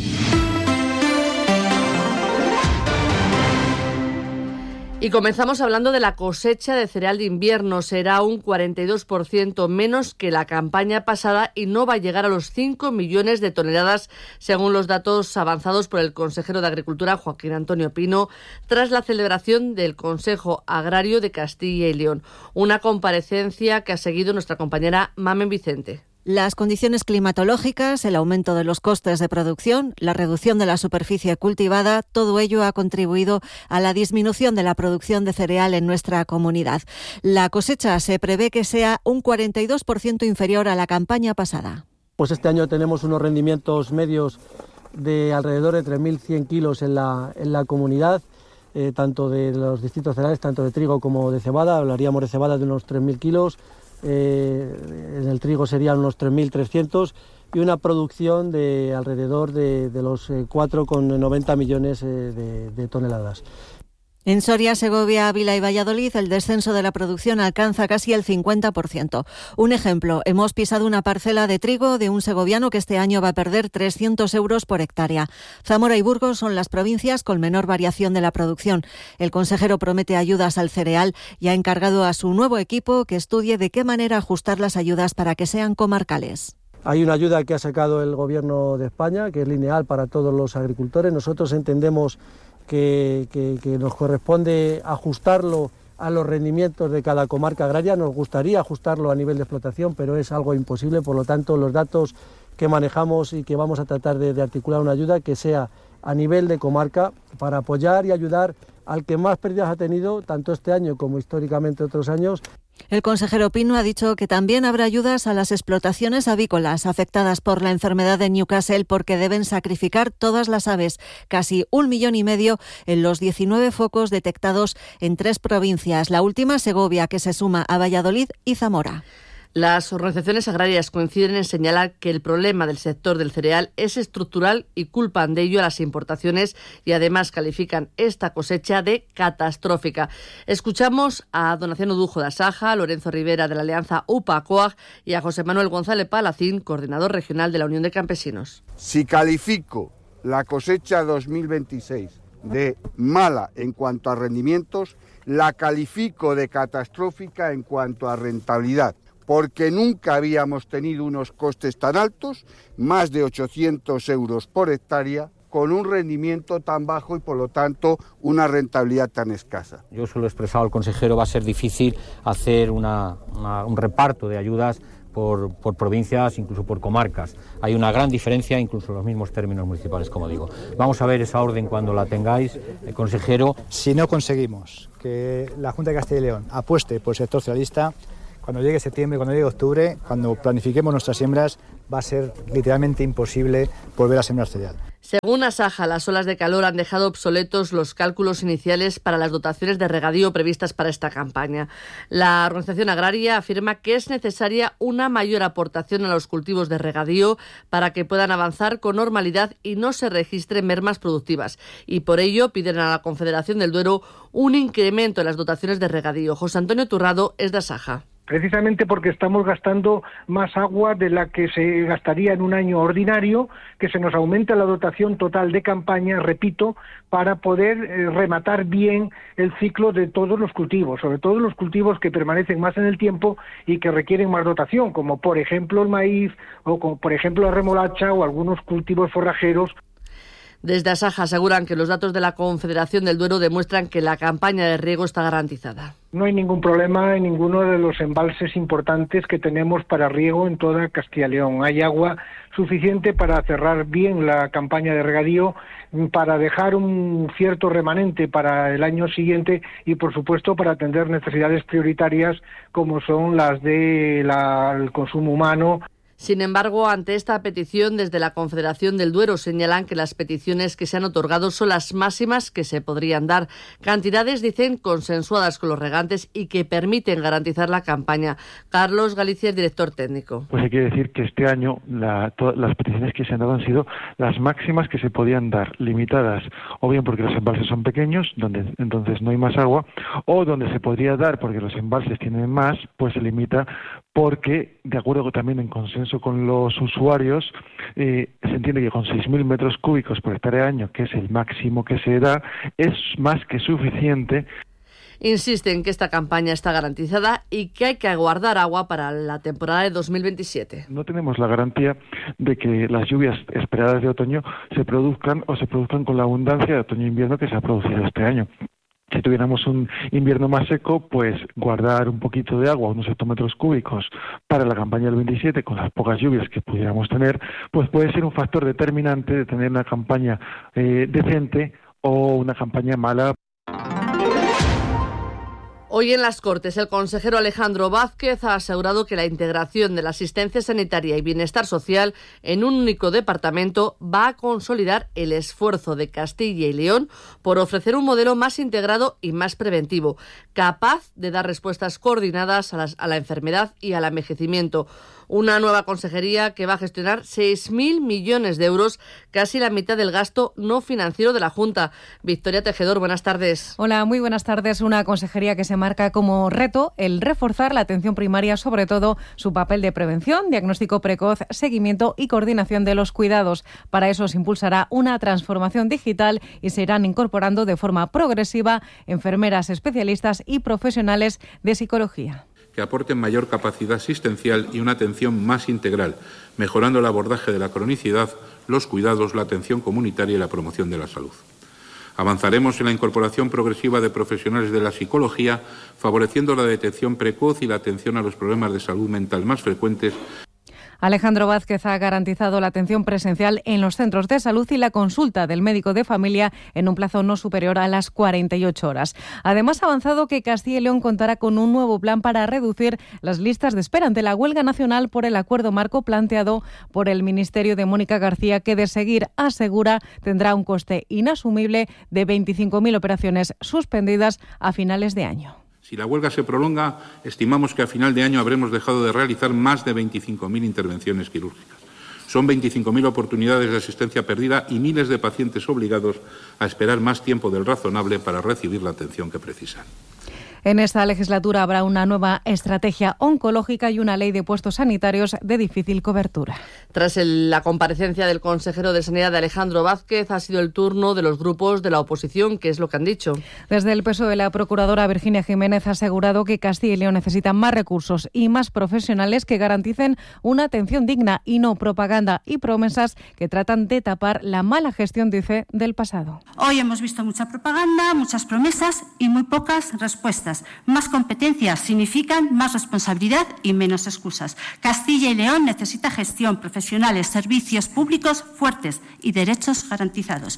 Y comenzamos hablando de la cosecha de cereal de invierno. Será un cuarenta y dos por ciento menos que la campaña pasada y no va a llegar a los cinco millones de toneladas, según los datos avanzados por el consejero de Agricultura, Joaquín Antonio Pino, tras la celebración del Consejo Agrario de Castilla y León. Una comparecencia que ha seguido nuestra compañera Mamen Vicente. Las condiciones climatológicas, el aumento de los costes de producción, la reducción de la superficie cultivada, todo ello ha contribuido a la disminución de la producción de cereal en nuestra comunidad. La cosecha se prevé que sea un cuarenta y dos por ciento inferior a la campaña pasada. Pues este año tenemos unos rendimientos medios de alrededor de tres mil cien kilos en la, en la comunidad, eh, tanto de los distintos cereales, tanto de trigo como de cebada. Hablaríamos de cebada de unos tres mil kilos. Eh, en el trigo serían unos tres mil trescientos y una producción de alrededor de, de los eh, cuatro coma noventa millones eh, de, de toneladas. En Soria, Segovia, Ávila y Valladolid, el descenso de la producción alcanza casi el cincuenta por ciento. Un ejemplo, hemos pisado una parcela de trigo de un segoviano que este año va a perder trescientos euros por hectárea. Zamora y Burgos son las provincias con menor variación de la producción. El consejero promete ayudas al cereal y ha encargado a su nuevo equipo que estudie de qué manera ajustar las ayudas para que sean comarcales. Hay una ayuda que ha sacado el Gobierno de España, que es lineal para todos los agricultores. Nosotros entendemos que, que, que nos corresponde ajustarlo a los rendimientos de cada comarca agraria. Nos gustaría ajustarlo a nivel de explotación, pero es algo imposible. Por lo tanto, los datos que manejamos y que vamos a tratar de, de articular una ayuda que sea a nivel de comarca para apoyar y ayudar al que más pérdidas ha tenido, tanto este año como históricamente otros años. El consejero Pino ha dicho que también habrá ayudas a las explotaciones avícolas afectadas por la enfermedad de Newcastle porque deben sacrificar todas las aves, casi un millón y medio en los diecinueve focos detectados en tres provincias, la última Segovia, que se suma a Valladolid y Zamora. Las organizaciones agrarias coinciden en señalar que el problema del sector del cereal es estructural y culpan de ello a las importaciones y además califican esta cosecha de catastrófica. Escuchamos a Donaciano Dujo de Asaja, a Lorenzo Rivera de la Alianza U P A C O A G y a José Manuel González Palacín, coordinador regional de la Unión de Campesinos. Si califico la cosecha dos mil veintiséis de mala en cuanto a rendimientos, la califico de catastrófica en cuanto a rentabilidad, porque nunca habíamos tenido unos costes tan altos, más de ochocientos euros por hectárea, con un rendimiento tan bajo y por lo tanto una rentabilidad tan escasa. Yo se lo he expresado al consejero, va a ser difícil hacer una, una, un reparto de ayudas por, por provincias, incluso por comarcas. Hay una gran diferencia, incluso en los mismos términos municipales, como digo. Vamos a ver esa orden cuando la tengáis, eh, consejero. Si no conseguimos que la Junta de Castilla y León apueste por el sector cerealista, cuando llegue septiembre, cuando llegue octubre, cuando planifiquemos nuestras siembras, va a ser literalmente imposible volver a sembrar cereal. Según Asaja, las olas de calor han dejado obsoletos los cálculos iniciales para las dotaciones de regadío previstas para esta campaña. La organización agraria afirma que es necesaria una mayor aportación a los cultivos de regadío para que puedan avanzar con normalidad y no se registren mermas productivas. Y por ello piden a la Confederación del Duero un incremento en las dotaciones de regadío. José Antonio Turrado es de Asaja. Precisamente porque estamos gastando más agua de la que se gastaría en un año ordinario, que se nos aumenta la dotación total de campaña, repito, para poder eh, rematar bien el ciclo de todos los cultivos, sobre todo los cultivos que permanecen más en el tiempo y que requieren más dotación, como por ejemplo el maíz o como por ejemplo la remolacha o algunos cultivos forrajeros. Desde Asaja aseguran que los datos de la Confederación del Duero demuestran que la campaña de riego está garantizada. No hay ningún problema en ninguno de los embalses importantes que tenemos para riego en toda Castilla y León. Hay agua suficiente para cerrar bien la campaña de regadío, para dejar un cierto remanente para el año siguiente y, por supuesto, para atender necesidades prioritarias como son las del de consumo humano. Sin embargo, ante esta petición, desde la Confederación del Duero señalan que las peticiones que se han otorgado son las máximas que se podrían dar. Cantidades, dicen, consensuadas con los regantes y que permiten garantizar la campaña. Carlos Galicia es director técnico. Pues hay que decir que este año la, todas las peticiones que se han dado han sido las máximas que se podían dar, limitadas, o bien porque los embalses son pequeños, donde entonces no hay más agua, o donde se podría dar porque los embalses tienen más, pues se limita porque, de acuerdo también en consenso con los usuarios, eh, se entiende que con seis mil metros cúbicos por hectárea año, que es el máximo que se da, es más que suficiente. Insisten que esta campaña está garantizada y que hay que aguardar agua para la temporada de dos mil veintisiete. No tenemos la garantía de que las lluvias esperadas de otoño se produzcan o se produzcan con la abundancia de otoño e invierno que se ha producido este año. Si tuviéramos un invierno más seco, pues guardar un poquito de agua, unos hectómetros cúbicos, para la campaña del veintisiete, con las pocas lluvias que pudiéramos tener, pues puede ser un factor determinante de tener una campaña eh, decente o una campaña mala. Hoy en las Cortes, el consejero Alejandro Vázquez ha asegurado que la integración de la asistencia sanitaria y bienestar social en un único departamento va a consolidar el esfuerzo de Castilla y León por ofrecer un modelo más integrado y más preventivo, capaz de dar respuestas coordinadas a, las, a la enfermedad y al envejecimiento. Una nueva consejería que va a gestionar seis mil millones de euros, casi la mitad del gasto no financiero de la Junta. Victoria Tejedor, buenas tardes. Hola, muy buenas tardes. Una consejería que se marca como reto el reforzar la atención primaria, sobre todo su papel de prevención, diagnóstico precoz, seguimiento y coordinación de los cuidados. Para eso se impulsará una transformación digital y se irán incorporando de forma progresiva enfermeras especialistas y profesionales de psicología. Que aporten mayor capacidad asistencial y una atención más integral, mejorando el abordaje de la cronicidad, los cuidados, la atención comunitaria y la promoción de la salud. Avanzaremos en la incorporación progresiva de profesionales de la psicología, favoreciendo la detección precoz y la atención a los problemas de salud mental más frecuentes. Alejandro Vázquez ha garantizado la atención presencial en los centros de salud y la consulta del médico de familia en un plazo no superior a las cuarenta y ocho horas. Además, ha avanzado que Castilla y León contará con un nuevo plan para reducir las listas de espera ante la huelga nacional por el acuerdo marco planteado por el Ministerio de Mónica García, que de seguir, asegura, tendrá un coste inasumible de veinticinco mil operaciones suspendidas a finales de año. Si la huelga se prolonga, estimamos que a final de año habremos dejado de realizar más de veinticinco mil intervenciones quirúrgicas. Son veinticinco mil oportunidades de asistencia perdida y miles de pacientes obligados a esperar más tiempo del razonable para recibir la atención que precisan. En esta legislatura habrá una nueva estrategia oncológica y una ley de puestos sanitarios de difícil cobertura. Tras el, la comparecencia del consejero de Sanidad de Alejandro Vázquez, ha sido el turno de los grupos de la oposición. ¿Qué es lo que han dicho? Desde el P S O E, la procuradora Virginia Jiménez ha asegurado que Castilla y León necesita más recursos y más profesionales que garanticen una atención digna y no propaganda y promesas que tratan de tapar la mala gestión, dice, del pasado. Hoy hemos visto mucha propaganda, muchas promesas y muy pocas respuestas. Más competencias significan más responsabilidad y menos excusas. Castilla y León necesita gestión, profesionales, servicios públicos fuertes y derechos garantizados.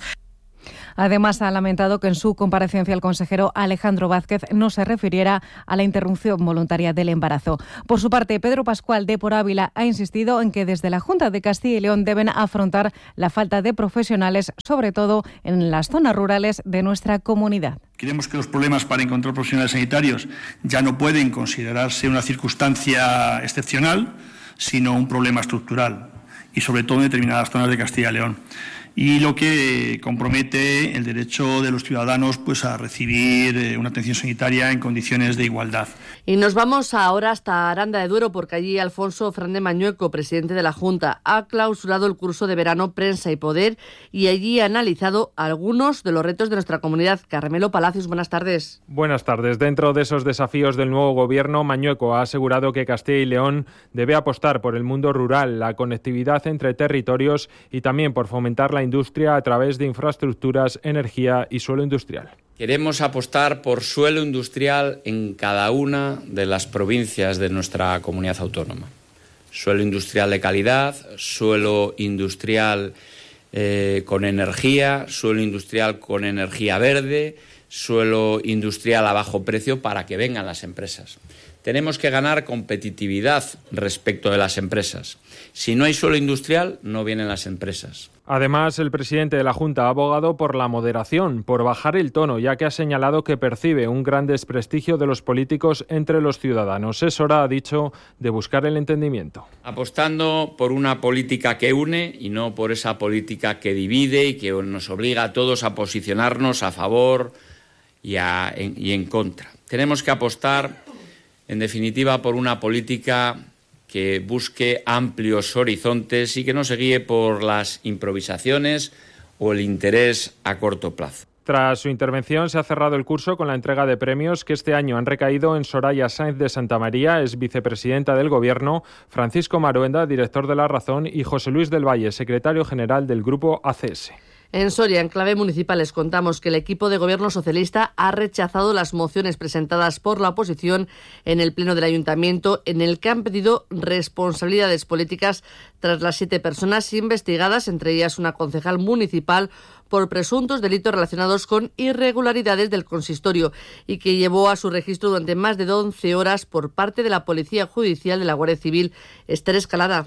Además, ha lamentado que en su comparecencia el consejero Alejandro Vázquez no se refiriera a la interrupción voluntaria del embarazo. Por su parte, Pedro Pascual de Por Ávila ha insistido en que desde la Junta de Castilla y León deben afrontar la falta de profesionales, sobre todo en las zonas rurales de nuestra comunidad. Creemos que los problemas para encontrar profesionales sanitarios ya no pueden considerarse una circunstancia excepcional, sino un problema estructural y sobre todo en determinadas zonas de Castilla y León. Y lo que compromete el derecho de los ciudadanos pues a recibir una atención sanitaria en condiciones de igualdad. Y nos vamos ahora hasta Aranda de Duero, porque allí Alfonso Fernández Mañueco, presidente de la Junta, ha clausurado el curso de verano Prensa y Poder y allí ha analizado algunos de los retos de nuestra comunidad. Carmelo Palacios, buenas tardes. Buenas tardes. Dentro de esos desafíos del nuevo gobierno, Mañueco ha asegurado que Castilla y León debe apostar por el mundo rural, la conectividad entre territorios y también por fomentar la industria a través de infraestructuras, energía y suelo industrial. Queremos apostar por suelo industrial en cada una de las provincias de nuestra comunidad autónoma. Suelo industrial de calidad, suelo industrial eh, con energía, suelo industrial con energía verde, suelo industrial a bajo precio para que vengan las empresas. Tenemos que ganar competitividad respecto de las empresas. Si no hay suelo industrial, no vienen las empresas. Además, el presidente de la Junta ha abogado por la moderación, por bajar el tono, ya que ha señalado que percibe un gran desprestigio de los políticos entre los ciudadanos. Es hora, ha dicho, de buscar el entendimiento. Apostando por una política que une y no por esa política que divide y que nos obliga a todos a posicionarnos a favor y, a, en, y en contra. Tenemos que apostar, en definitiva, por una política que busque amplios horizontes y que no se guíe por las improvisaciones o el interés a corto plazo. Tras su intervención se ha cerrado el curso con la entrega de premios que este año han recaído en Soraya Sáenz de Santamaría, es vicepresidenta del Gobierno, Francisco Maruenda, director de La Razón, y José Luis del Valle, secretario general del Grupo A C S. En Soria, en clave municipal, les contamos que el equipo de gobierno socialista ha rechazado las mociones presentadas por la oposición en el pleno del ayuntamiento, en el que han pedido responsabilidades políticas tras las siete personas investigadas, entre ellas una concejal municipal, por presuntos delitos relacionados con irregularidades del consistorio y que llevó a su registro durante más de once horas por parte de la Policía Judicial de la Guardia Civil. Esther Escalada.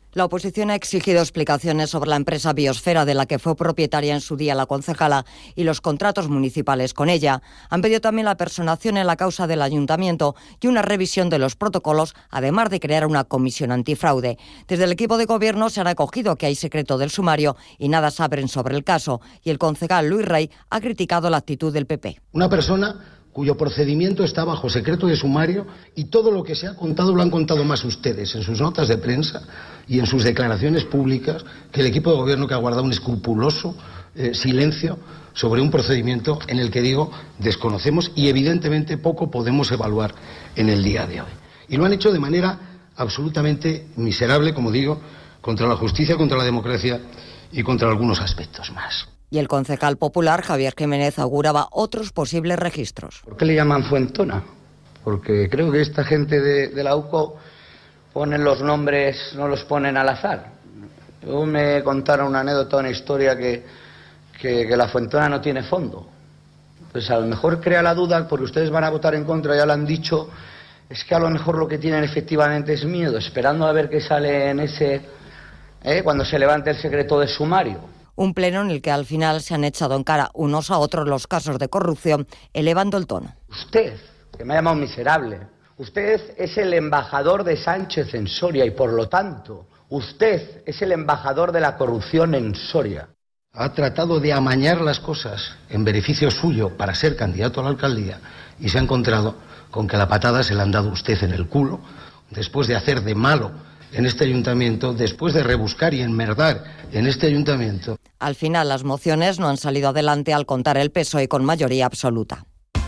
La oposición ha exigido explicaciones sobre la empresa Biosfera, de la que fue propietaria en su día la concejala, y los contratos municipales con ella. Han pedido también la personación en la causa del ayuntamiento y una revisión de los protocolos, además de crear una comisión antifraude. Desde el equipo de gobierno se han acogido que hay secreto del sumario y nada saben sobre el caso, y el concejal Luis Rey ha criticado la actitud del P P. Una persona cuyo procedimiento está bajo secreto de sumario y todo lo que se ha contado lo han contado más ustedes en sus notas de prensa y en sus declaraciones públicas que el equipo de gobierno, que ha guardado un escrupuloso eh, silencio sobre un procedimiento en el que, digo, desconocemos y evidentemente poco podemos evaluar en el día de hoy. Y lo han hecho de manera absolutamente miserable, como digo, contra la justicia, contra la democracia y contra algunos aspectos más. Y el concejal popular Javier Jiménez auguraba otros posibles registros. ¿Por qué le llaman Fuentona? Porque creo que esta gente de, de la U C O ponen los nombres, no los ponen al azar. Yo me contaron una anécdota, una historia que, que, que la Fuentona no tiene fondo. Pues a lo mejor crea la duda, porque ustedes van a votar en contra, ya lo han dicho, es que a lo mejor lo que tienen efectivamente es miedo, esperando a ver qué sale en ese, ¿eh? cuando se levante el secreto de sumario. Un pleno en el que al final se han echado en cara unos a otros los casos de corrupción, elevando el tono. Usted, que me ha llamado miserable, usted es el embajador de Sánchez en Soria y, por lo tanto, usted es el embajador de la corrupción en Soria. Ha tratado de amañar las cosas en beneficio suyo para ser candidato a la alcaldía y se ha encontrado con que la patada se la han dado usted en el culo después de hacer de malo en este ayuntamiento, después de rebuscar y enmerdar en este ayuntamiento. Al final, las mociones no han salido adelante al contar el P S O E con mayoría absoluta.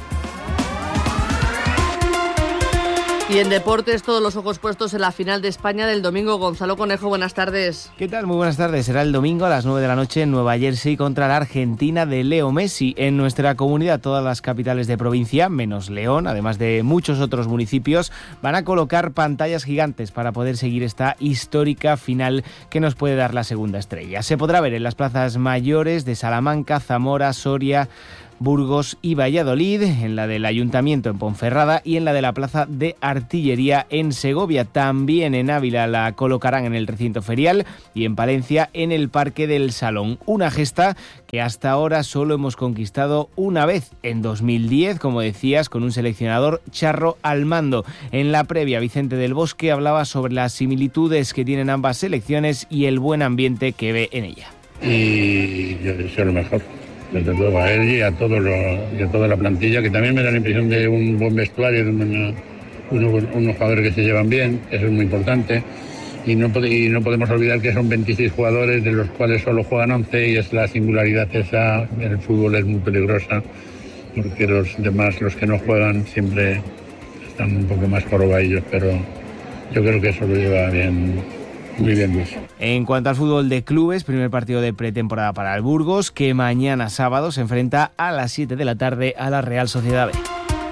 Y en deportes, todos los ojos puestos en la final de España del domingo. Gonzalo Conejo, buenas tardes. ¿Qué tal? Muy buenas tardes. Será el domingo a las nueve de la noche en Nueva Jersey contra la Argentina de Leo Messi. En nuestra comunidad, todas las capitales de provincia, menos León, además de muchos otros municipios, van a colocar pantallas gigantes para poder seguir esta histórica final que nos puede dar la segunda estrella. Se podrá ver en las plazas mayores de Salamanca, Zamora, Soria, Burgos y Valladolid, en la del Ayuntamiento en Ponferrada y en la de la Plaza de Artillería en Segovia. También en Ávila la colocarán en el recinto ferial y en Palencia en el Parque del Salón. Una gesta que hasta ahora solo hemos conquistado una vez, en dos mil diez, como decías, con un seleccionador charro al mando. En la previa, Vicente del Bosque hablaba sobre las similitudes que tienen ambas selecciones y el buen ambiente que ve en ella. Y yo deseo lo mejor, desde luego a él y a, todos los, y a toda la plantilla, que también me da la impresión de un buen vestuario, de una, unos, unos jugadores que se llevan bien, eso es muy importante. Y no, y no podemos olvidar que son veintiséis jugadores, de los cuales solo juegan once, y es la singularidad esa. El fútbol es muy peligrosa, porque los demás, los que no juegan, siempre están un poco más jorobaillos, pero yo creo que eso lo lleva bien. Muy bien, Luis. En cuanto al fútbol de clubes, primer partido de pretemporada para el Burgos, que mañana sábado se enfrenta a las siete de la tarde a la Real Sociedad B.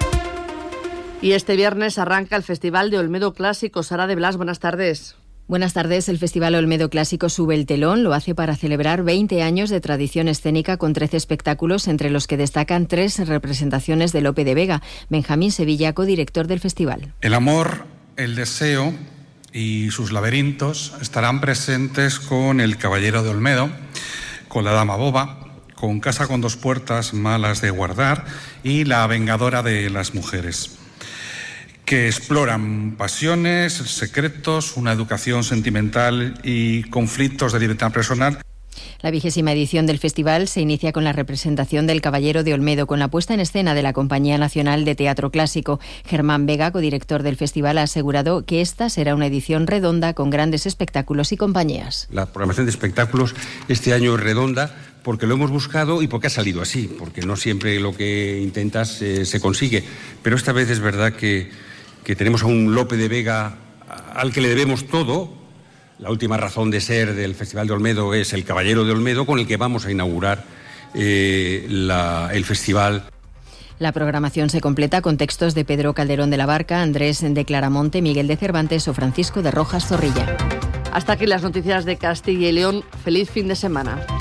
Y este viernes arranca el Festival de Olmedo Clásico. Sara de Blas, buenas tardes. Buenas tardes. El Festival Olmedo Clásico sube el telón. Lo hace para celebrar veinte años de tradición escénica con trece espectáculos, entre los que destacan tres representaciones de Lope de Vega. Benjamín Sevilla, codirector del festival. El amor, el deseo y sus laberintos estarán presentes con El Caballero de Olmedo, con La Dama Boba, con Casa con dos puertas, Malas de guardar y La Vengadora de las mujeres, que exploran pasiones, secretos, una educación sentimental y conflictos de libertad personal. La vigésima edición del festival se inicia con la representación del Caballero de Olmedo, con la puesta en escena de la Compañía Nacional de Teatro Clásico. Germán Vega, codirector del festival, ha asegurado que esta será una edición redonda con grandes espectáculos y compañías. La programación de espectáculos este año es redonda porque lo hemos buscado y porque ha salido así, porque no siempre lo que intentas eh, se consigue. Pero esta vez es verdad que, que tenemos a un Lope de Vega al que le debemos todo. La última razón de ser del Festival de Olmedo es El Caballero de Olmedo, con el que vamos a inaugurar eh, la, el festival. La programación se completa con textos de Pedro Calderón de la Barca, Andrés de Claramonte, Miguel de Cervantes o Francisco de Rojas Zorrilla. Hasta aquí las noticias de Castilla y León. Feliz fin de semana.